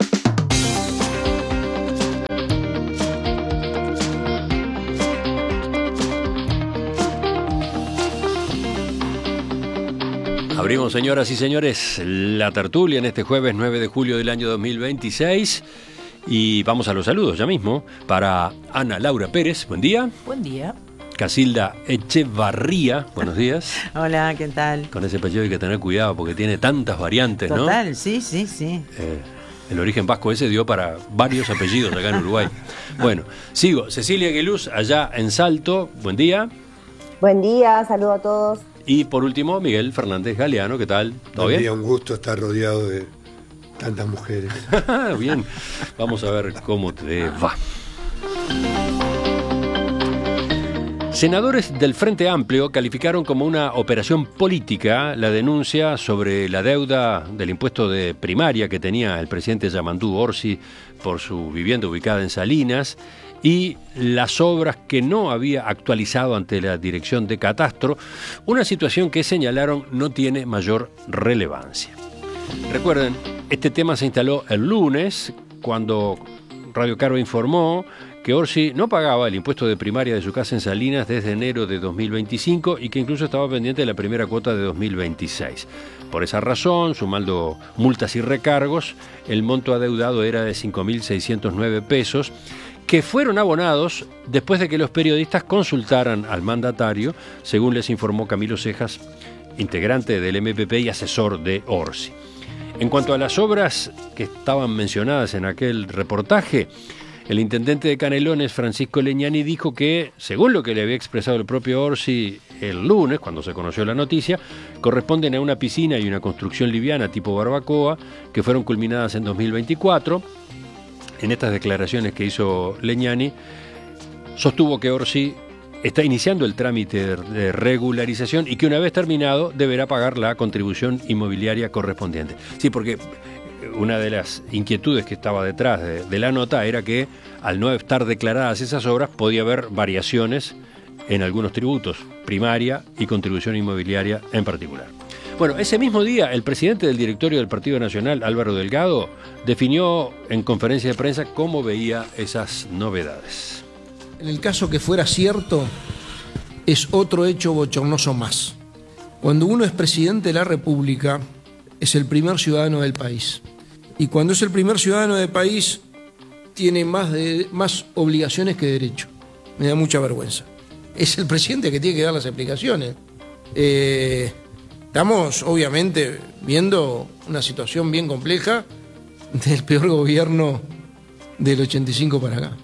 Abrimos, señoras y señores, la tertulia en este jueves nueve de julio del año dos mil veintiséis y vamos a los saludos ya mismo para Ana Laura Pérez, buen día. Buen día. Casilda Echevarría, buenos días. Hola, ¿qué tal? Con ese apellido hay que tener cuidado porque tiene tantas variantes, Total, ¿no? Total, sí, sí, sí. Eh, el origen vasco ese dio para varios apellidos acá en Uruguay. Bueno, sigo. Cecilia Aguiluz, allá en Salto, buen día. Buen día, saludo a todos. Y por último, Miguel Fernández Galeano, ¿qué tal? ¿Todo buen bien? Día, un gusto estar rodeado de tantas mujeres. Bien, vamos a ver cómo te va. Senadores del Frente Amplio calificaron como una operación política la denuncia sobre la deuda del impuesto de primaria que tenía el presidente Yamandú Orsi por su vivienda ubicada en Salinas y las obras que no había actualizado ante la dirección de Catastro, una situación que señalaron no tiene mayor relevancia. Recuerden, este tema se instaló el lunes cuando Radio Carva informó que Orsi no pagaba el impuesto de primaria de su casa en Salinas desde enero de dos mil veinticinco y que incluso estaba pendiente de la primera cuota de dos mil veintiséis. Por esa razón, sumando multas y recargos, el monto adeudado era de cinco mil seiscientos nueve pesos, que fueron abonados después de que los periodistas consultaran al mandatario, según les informó Camilo Cejas, integrante del M P P y asesor de Orsi. En cuanto a las obras que estaban mencionadas en aquel reportaje, el intendente de Canelones, Francisco Leñani, dijo que, según lo que le había expresado el propio Orsi el lunes, cuando se conoció la noticia, corresponden a una piscina y una construcción liviana tipo barbacoa que fueron culminadas en dos mil veinticuatro. En estas declaraciones que hizo Leñani, sostuvo que Orsi está iniciando el trámite de regularización y que una vez terminado deberá pagar la contribución inmobiliaria correspondiente. Sí, porque una de las inquietudes que estaba detrás de, de la nota era que al no estar declaradas esas obras podía haber variaciones en algunos tributos, primaria y contribución inmobiliaria en particular. Bueno, ese mismo día el presidente del directorio del Partido Nacional, Álvaro Delgado, definió en conferencia de prensa cómo veía esas novedades. En el caso que fuera cierto, es otro hecho bochornoso más. Cuando uno es presidente de la República, es el primer ciudadano del país. Y cuando es el primer ciudadano del país, tiene más, de, más obligaciones que derechos. Me da mucha vergüenza. Es el presidente que tiene que dar las explicaciones. Eh, estamos, obviamente, viendo una situación bien compleja del peor gobierno del ochenta y cinco para acá.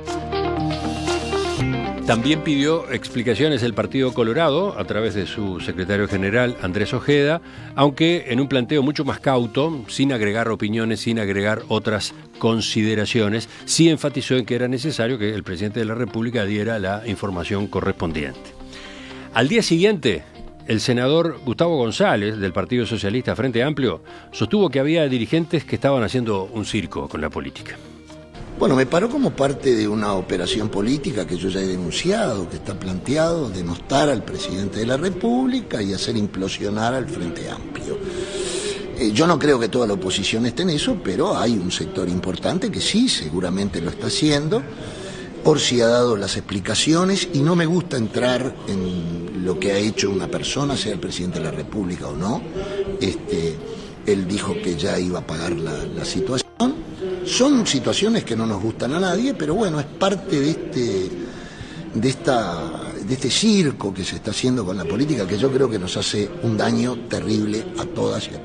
También pidió explicaciones el Partido Colorado a través de su secretario general Andrés Ojeda, aunque en un planteo mucho más cauto, sin agregar opiniones, sin agregar otras consideraciones. Sí enfatizó en que era necesario que el presidente de la República diera la información correspondiente. Al día siguiente, el senador Gustavo González, del Partido Socialista Frente Amplio, sostuvo que había dirigentes que estaban haciendo un circo con la política. Bueno, me paró como parte de una operación política que yo ya he denunciado, que está planteado, denostar al presidente de la República y hacer implosionar al Frente Amplio. Eh, yo no creo que toda la oposición esté en eso, pero hay un sector importante que sí, seguramente lo está haciendo. Orsi ha dado las explicaciones y no me gusta entrar en lo que ha hecho una persona, sea el presidente de la República o no. Este, él dijo que ya iba a pagar la, la situación. Son situaciones que no nos gustan a nadie, pero bueno, es parte de este, de esta, de este circo que se está haciendo con la política, que yo creo que nos hace un daño terrible a todas y a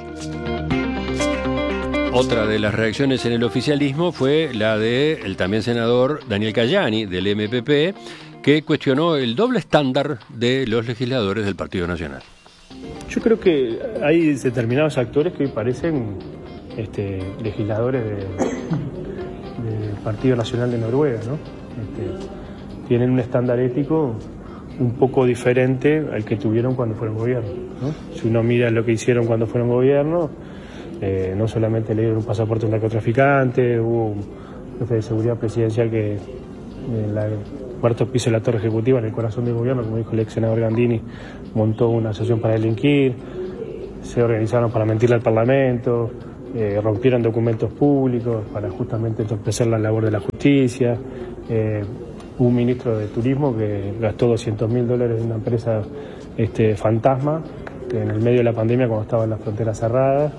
todos. Otra de las reacciones en el oficialismo fue la del también senador Daniel Cayani, del M P P, que cuestionó el doble estándar de los legisladores del Partido Nacional. Yo creo que hay determinados actores que parecen este, legisladores de, del Partido Nacional de Noruega, ¿no? Este, tienen un estándar ético un poco diferente al que tuvieron cuando fueron gobierno, ¿no? Si uno mira lo que hicieron cuando fueron gobierno, eh, no solamente le dieron un pasaporte a un narcotraficante, hubo un jefe de seguridad presidencial que en el cuarto piso de la torre ejecutiva, en el corazón del gobierno, como dijo el ex senador Gandini, montó una asociación para delinquir, se organizaron para mentirle al Parlamento, eh, rompieron documentos públicos para justamente entorpecer la labor de la justicia. Eh, hubo un ministro de turismo que gastó doscientos mil dólares en una empresa este, fantasma, que en el medio de la pandemia, cuando estaban las fronteras cerradas.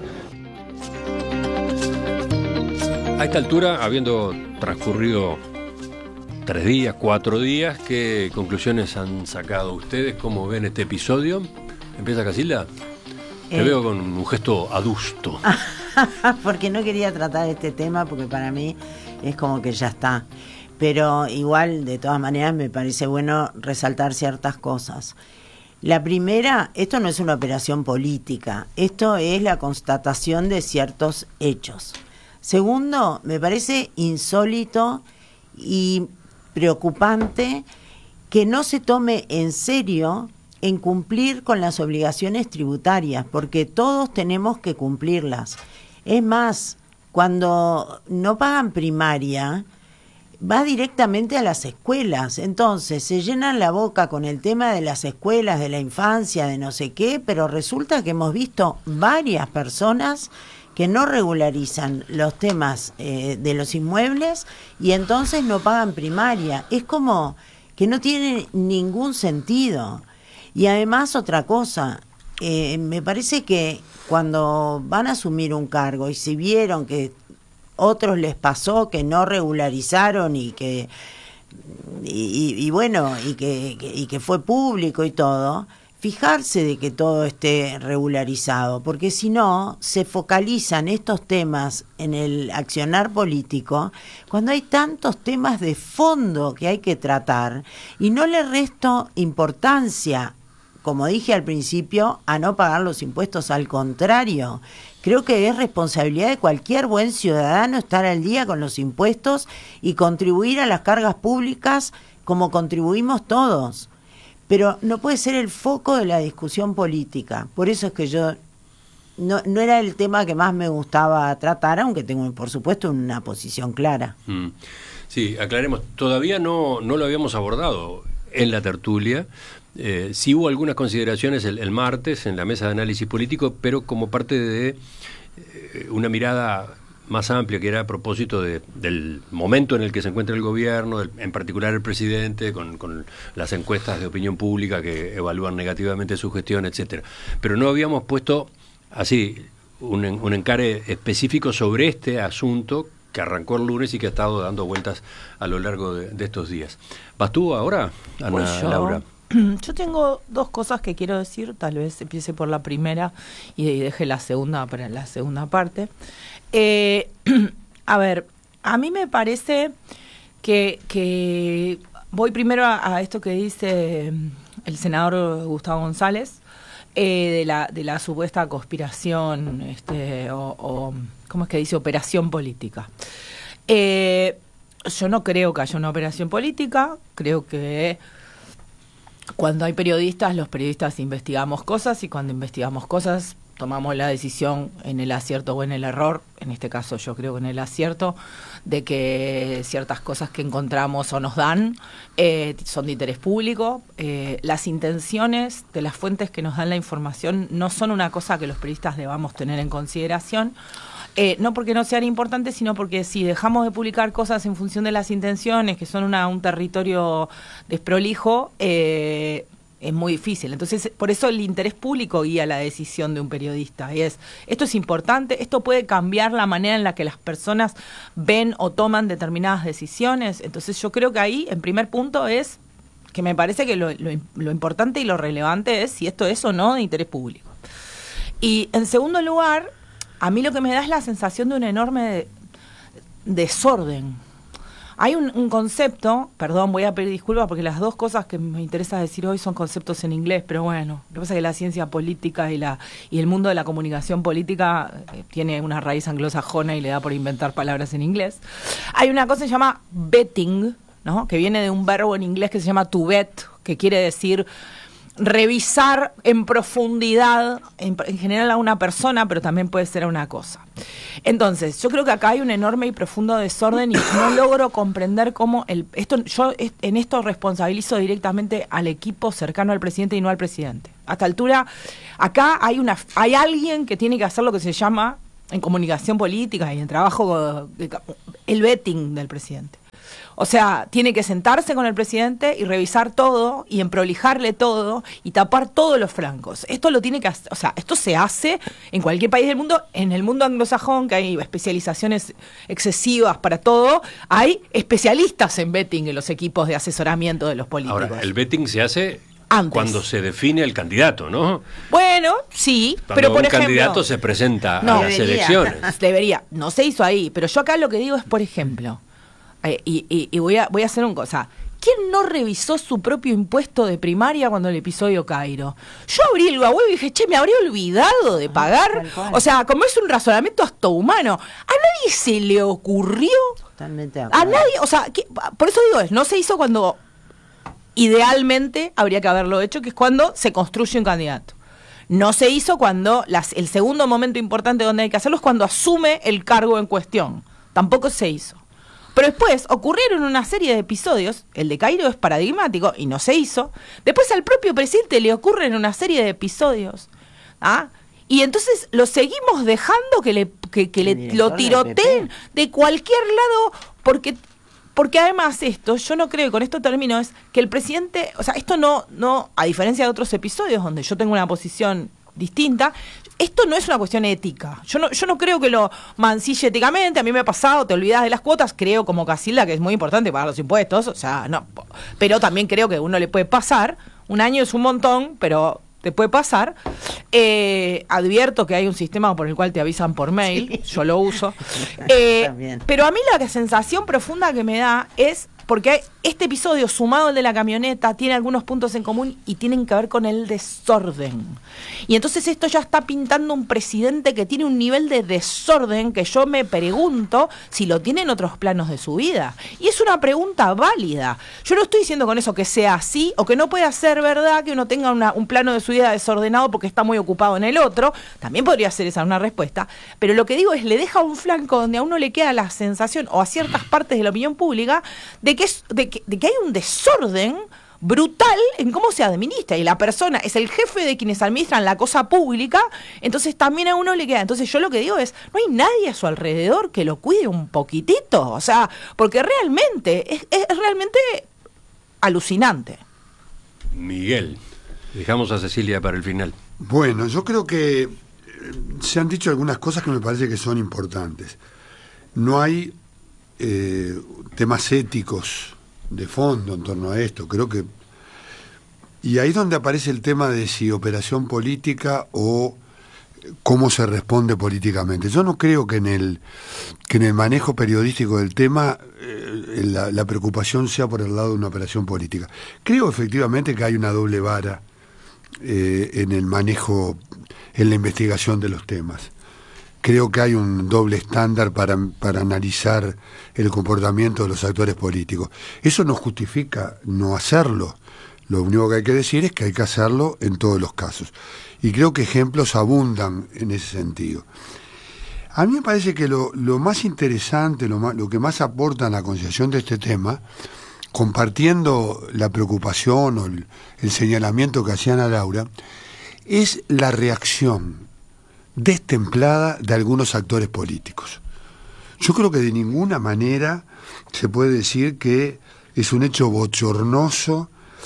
A esta altura, habiendo transcurrido tres días, cuatro días, ¿qué conclusiones han sacado ustedes? ¿Cómo ven este episodio? ¿Empieza Casilda? Te Eh. veo con un gesto adusto. Porque no quería tratar este tema, porque para mí es como que ya está. Pero igual, de todas maneras, me parece bueno resaltar ciertas cosas. La primera, esto no es una operación política, esto es la constatación de ciertos hechos. Segundo, me parece insólito y preocupante que no se tome en serio en cumplir con las obligaciones tributarias, porque todos tenemos que cumplirlas. Es más, cuando no pagan primaria, va directamente a las escuelas. Entonces, se llenan la boca con el tema de las escuelas, de la infancia, de no sé qué, pero resulta que hemos visto varias personas que no regularizan los temas eh, de los inmuebles y entonces no pagan primaria. Es como que no tiene ningún sentido. Y además otra cosa, eh, me parece que cuando van a asumir un cargo y si vieron que otros les pasó que no regularizaron y que y, y, y bueno y que, que y que fue público y todo, fijarse de que todo esté regularizado, porque si no se focalizan estos temas en el accionar político cuando hay tantos temas de fondo que hay que tratar, y no le resto importancia, como dije al principio, a no pagar los impuestos. Al contrario, creo que es responsabilidad de cualquier buen ciudadano estar al día con los impuestos y contribuir a las cargas públicas como contribuimos todos. Pero no puede ser el foco de la discusión política. Por eso es que yo no, no era el tema que más me gustaba tratar, aunque tengo, por supuesto, una posición clara. Mm. Sí, aclaremos, todavía no, no lo habíamos abordado en la tertulia. Eh, sí hubo algunas consideraciones el, el martes en la mesa de análisis político, pero como parte de eh, una mirada más amplia, que era a propósito de, del momento en el que se encuentra el gobierno, del, en particular el presidente, con, con las encuestas de opinión pública que evalúan negativamente su gestión, etcétera. Pero no habíamos puesto así un, un encare específico sobre este asunto que arrancó el lunes y que ha estado dando vueltas a lo largo de, de estos días. ¿Vas tú ahora, Ana Pues yo, Laura? Yo tengo dos cosas que quiero decir, tal vez empiece por la primera y, y deje la segunda para la segunda parte. Eh, a ver, a mí me parece que, que voy primero a, a esto que dice el senador Gustavo González, eh, de la de la supuesta conspiración, este, o, o ¿cómo es que dice? Operación política. Eh, yo no creo que haya una operación política, creo que cuando hay periodistas, los periodistas investigamos cosas y cuando investigamos cosas tomamos la decisión en el acierto o en el error, en este caso yo creo que en el acierto, de que ciertas cosas que encontramos o nos dan eh, son de interés público. Eh, las intenciones de las fuentes que nos dan la información no son una cosa que los periodistas debamos tener en consideración. Eh, no porque no sean importantes, sino porque si dejamos de publicar cosas en función de las intenciones, que son una, un territorio desprolijo, eh, es muy difícil. Entonces, por eso el interés público guía la decisión de un periodista. Y es, esto es importante, esto puede cambiar la manera en la que las personas ven o toman determinadas decisiones. Entonces, yo creo que ahí, en primer punto, es que me parece que lo, lo, lo importante y lo relevante es si esto es o no de interés público. Y, en segundo lugar, a mí lo que me da es la sensación de un enorme desorden. Hay un, un concepto, perdón, voy a pedir disculpas porque las dos cosas que me interesa decir hoy son conceptos en inglés, pero bueno, lo que pasa es que la ciencia política y la y el mundo de la comunicación política eh, tiene una raíz anglosajona y le da por inventar palabras en inglés. Hay una cosa que se llama betting, ¿no? Que viene de un verbo en inglés que se llama to bet, que quiere decir revisar en profundidad, en, en general a una persona, pero también puede ser a una cosa. Entonces, yo creo que acá hay un enorme y profundo desorden y no logro comprender cómo el esto yo en esto responsabilizo directamente al equipo cercano al presidente y no al presidente. A esta altura, acá hay una hay alguien que tiene que hacer lo que se llama en comunicación política y en trabajo el vetting del presidente. O sea, tiene que sentarse con el presidente y revisar todo y emprolijarle todo y tapar todos los flancos. Esto lo tiene que hacer, o sea, esto se hace en cualquier país del mundo. En el mundo anglosajón, que hay especializaciones excesivas para todo, hay especialistas en betting en los equipos de asesoramiento de los políticos. Ahora, el betting se hace antes, cuando se define el candidato, ¿no? Bueno, sí, cuando pero por un ejemplo, candidato se presenta no, a las debería, elecciones. Debería, no se hizo ahí, pero yo acá lo que digo es, por ejemplo, eh, y, y, y voy a voy a hacer una cosa. ¿Quién no revisó su propio impuesto de primaria cuando el episodio Cairo? Yo abrí el web y dije, che, me habría olvidado de pagar. O sea, como es un razonamiento hasta humano. A nadie se le ocurrió. Totalmente. A nadie, o sea, ¿qué? Por eso digo, no se hizo cuando idealmente habría que haberlo hecho, que es cuando se construye un candidato. No se hizo cuando las, el segundo momento importante donde hay que hacerlo es cuando asume el cargo en cuestión. Tampoco se hizo. Pero después ocurrieron una serie de episodios, el de Cairo es paradigmático y no se hizo. Después al propio presidente le ocurren una serie de episodios, ¿ah? Y entonces lo seguimos dejando que le que, que le, lo tiroteen de cualquier lado, porque porque además esto, yo no creo, y con esto termino, es que el presidente, o sea, esto no, no, a diferencia de otros episodios donde yo tengo una posición distinta, esto no es una cuestión ética. Yo no, yo no creo que lo mancille éticamente. A mí me ha pasado, te olvidas de las cuotas, creo como Casilda que es muy importante pagar los impuestos, o sea, no, pero también creo que uno le puede pasar, un año es un montón, pero te puede pasar. Eh, advierto que hay un sistema por el cual te avisan por mail, sí. Yo lo uso. Eh, pero a mí la sensación profunda que me da es, porque este episodio sumado al de la camioneta tiene algunos puntos en común y tienen que ver con el desorden. Y entonces esto ya está pintando un presidente que tiene un nivel de desorden que yo me pregunto si lo tiene en otros planos de su vida. Y es una pregunta válida. Yo no estoy diciendo con eso que sea así o que no pueda ser verdad que uno tenga una, un plano de su vida desordenado porque está muy ocupado en el otro. También podría ser esa una respuesta. Pero lo que digo es, le deja un flanco donde a uno le queda la sensación, o a ciertas partes de la opinión pública, de que es de que, de que hay un desorden brutal en cómo se administra, y la persona es el jefe de quienes administran la cosa pública, entonces también a uno le queda. Entonces yo lo que digo es, no hay nadie a su alrededor que lo cuide un poquitito, o sea, porque realmente es, es realmente alucinante. Miguel, dejamos a Cecilia para el final. Bueno, yo creo que se han dicho algunas cosas que me parece que son importantes. No hay eh, temas éticos de fondo en torno a esto, creo que, y ahí es donde aparece el tema de si operación política o cómo se responde políticamente. Yo no creo que en el que en el manejo periodístico del tema eh, la, la preocupación sea por el lado de una operación política. Creo efectivamente que hay una doble vara eh, en el manejo, en la investigación de los temas. Creo que hay un doble estándar para, para analizar el comportamiento de los actores políticos. Eso no justifica no hacerlo. Lo único que hay que decir es que hay que hacerlo en todos los casos. Y creo que ejemplos abundan en ese sentido. A mí me parece que lo, lo más interesante, lo, más, lo que más aporta en la concienciación de este tema, compartiendo la preocupación o el, el señalamiento que hacían a Laura, es la reacción destemplada de algunos actores políticos. Yo creo que de ninguna manera se puede decir que es un hecho bochornoso,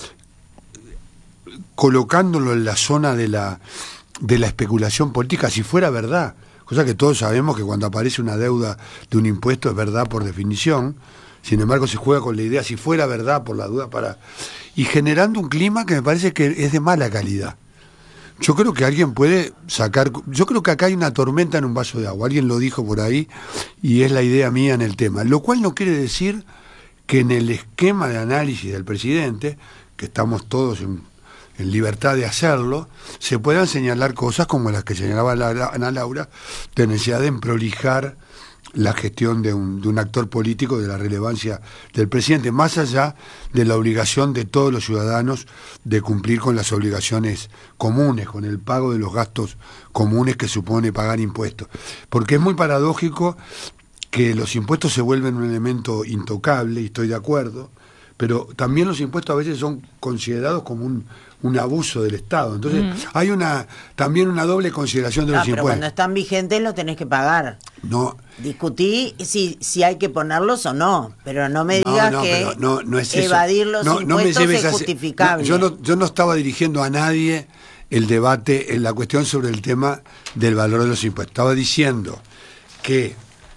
colocándolo en la zona de la, de la especulación política, si fuera verdad, cosa que todos sabemos que cuando aparece una deuda de un impuesto es verdad por definición. Sin embargo se juega con la idea si fuera verdad por la duda, para y generando un clima que me parece que es de mala calidad. Yo creo que alguien puede sacar, yo creo que acá hay una tormenta en un vaso de agua, alguien lo dijo por ahí y es la idea mía en el tema, lo cual no quiere decir que en el esquema de análisis del presidente, que estamos todos en, en libertad de hacerlo, se puedan señalar cosas como las que señalaba la, la, Ana Laura, de necesidad de emprolijar la gestión de un, de un actor político, de la relevancia del presidente, más allá de la obligación de todos los ciudadanos de cumplir con las obligaciones comunes, con el pago de los gastos comunes que supone pagar impuestos. Porque es muy paradójico que los impuestos se vuelven un elemento intocable, y estoy de acuerdo, pero también los impuestos a veces son considerados como un, un abuso del Estado. Entonces mm. hay una también una doble consideración de no, los pero impuestos. Cuando están vigentes los tenés que pagar. No. Discutí si, si hay que ponerlos o no, pero no me digas no, no, que no, no es evadir eso. los no, impuestos no me es justificable. No, yo, no, yo no estaba dirigiendo a nadie el debate en la cuestión sobre el tema del valor de los impuestos. Estaba diciendo que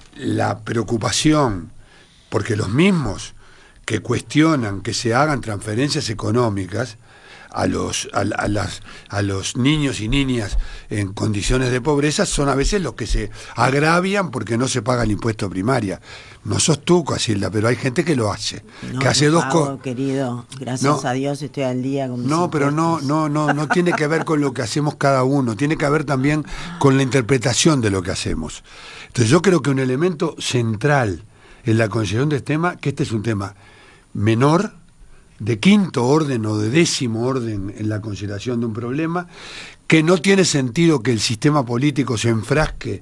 la preocupación, porque los mismos que cuestionan que se hagan transferencias económicas a los a, a las a los niños y niñas en condiciones de pobreza son a veces los que se agravian porque no se paga el impuesto primaria. No sos tú, Casilda, pero hay gente que lo hace, no, que hace dos cosas. Querido, gracias no, a Dios estoy al día con mis No, pero no no no no tiene que ver con lo que hacemos cada uno, tiene que ver también con la interpretación de lo que hacemos. Entonces yo creo que un elemento central en la consideración de este tema, que este es un tema menor, de quinto orden o de décimo orden en la consideración de un problema, que no tiene sentido que el sistema político se enfrasque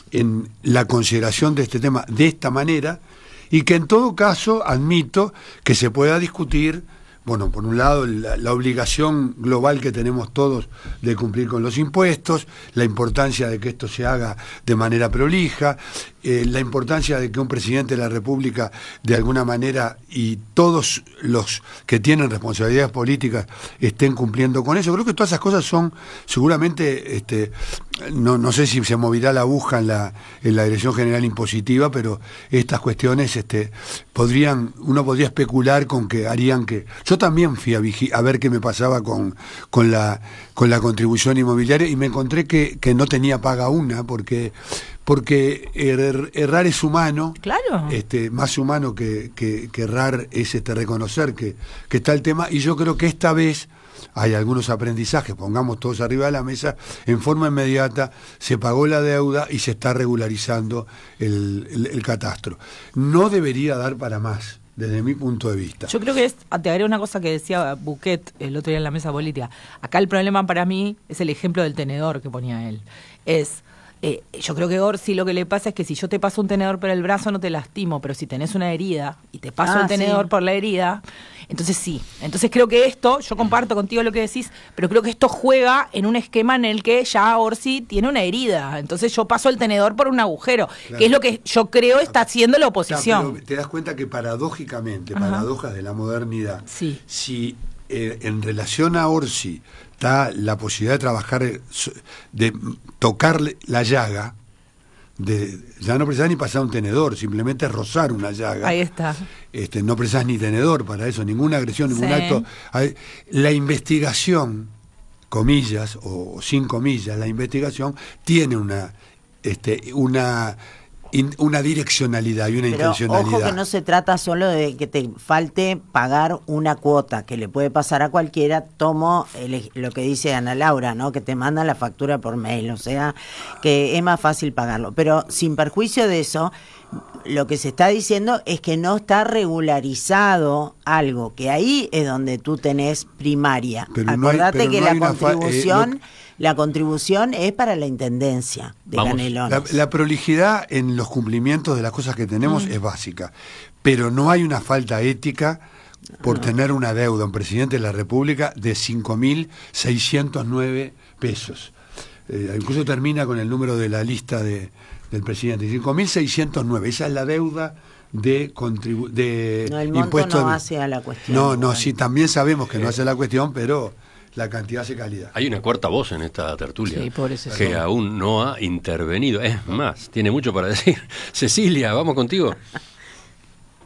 en la consideración de este tema de esta manera, y que en todo caso admito que se pueda discutir, bueno, por un lado la, la obligación global que tenemos todos de cumplir con los impuestos, la importancia de que esto se haga de manera prolija, eh, la importancia de que un presidente de la República de alguna manera y todos los que tienen responsabilidades políticas estén cumpliendo con eso. Creo que todas esas cosas son seguramente, este, no, no sé si se moverá la aguja en la, en la Dirección General Impositiva, pero estas cuestiones este, podrían, uno podría especular con que harían que... Yo también fui a, a ver qué me pasaba con, con, la, con la contribución inmobiliaria y me encontré que, que no tenía paga una, porque... porque er, errar es humano, claro. este, más humano que, que, que errar es este, reconocer que, que está el tema, y yo creo que esta vez hay algunos aprendizajes, pongamos todos arriba de la mesa, en forma inmediata se pagó la deuda y se está regularizando el, el, el catastro. No debería dar para más, desde mi punto de vista. Yo creo que es, te agregué una cosa que decía Buquet el otro día en la mesa política. Acá el problema para mí es el ejemplo del tenedor que ponía él. Es... Eh, yo creo que Orsi lo que le pasa es que si yo te paso un tenedor por el brazo no te lastimo, pero si tenés una herida y te paso ah, el tenedor sí. por la herida, entonces sí. Entonces creo que esto, yo comparto contigo lo que decís, pero creo que esto juega en un esquema en el que ya Orsi tiene una herida, entonces yo paso el tenedor por un agujero, claro. que es lo que yo creo está haciendo la oposición. O sea, pero te das cuenta que paradójicamente, Ajá. paradojas de la modernidad, sí. si eh, en relación a Orsi está la posibilidad de trabajar, de tocar la llaga, de ya no precisás ni pasar un tenedor, simplemente rozar una llaga. Ahí está. Este, no precisás ni tenedor para eso, ninguna agresión, ningún sí. acto. La investigación, comillas o sin comillas, la investigación tiene una, este, una In, una direccionalidad y una Pero intencionalidad. Ojo que no se trata solo de que te falte pagar una cuota, que le puede pasar a cualquiera. Tomo el, lo que dice Ana Laura, ¿no? Que te mandan la factura por mail, o sea, que es más fácil pagarlo. Pero sin perjuicio de eso, lo que se está diciendo es que no está regularizado algo, que ahí es donde tú tenés primaria. Pero Acordate no hay, pero que no la hay contribución... Fa- eh, lo... La contribución es para la intendencia de Vamos, Canelones. La, la prolijidad en los cumplimientos de las cosas que tenemos mm. es básica, pero no hay una falta ética por no. tener una deuda, un presidente de la República, de cinco mil seiscientos nueve pesos. Eh, incluso termina con el número de la lista de, del presidente, cinco mil seiscientos nueve, esa es la deuda de, contribu de no, el monto impuestos. No hace a la cuestión. No, no, sí, también sabemos que eh. no hace la cuestión, pero... la cantidad hace calidad. Hay una cuarta voz en esta tertulia sí, por eso que sí. aún no ha intervenido. Es más, tiene mucho para decir. Cecilia, vamos contigo.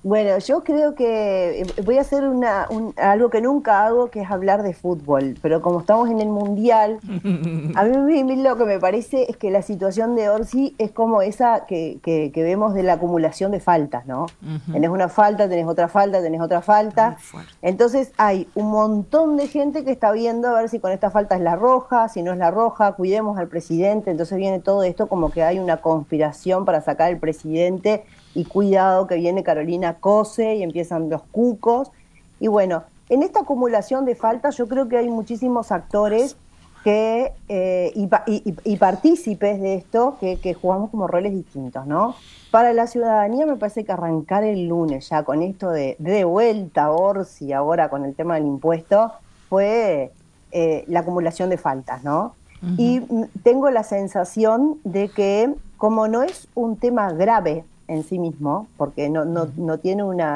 Bueno, yo creo que voy a hacer una, un, algo que nunca hago, que es hablar de fútbol, pero como estamos en el Mundial, a mí, a mí lo que me parece es que la situación de Orsi es como esa que, que, que vemos de la acumulación de faltas, ¿no? Uh-huh. Tenés una falta, tenés otra falta, tenés otra falta, entonces hay un montón de gente que está viendo a ver si con esta falta es la roja, si no es la roja, cuidemos al presidente, entonces viene todo esto como que hay una conspiración para sacar al presidente. Y cuidado que viene Carolina Cose y empiezan los cucos. Y bueno, en esta acumulación de faltas yo creo que hay muchísimos actores que eh, y, y, y partícipes de esto que, que jugamos como roles distintos, ¿no? Para la ciudadanía me parece que arrancar el lunes ya con esto de, de vuelta a Orsi ahora con el tema del impuesto fue eh, la acumulación de faltas, ¿no? Uh-huh. Y tengo la sensación de que como no es un tema grave en sí mismo, porque no, no, no tiene una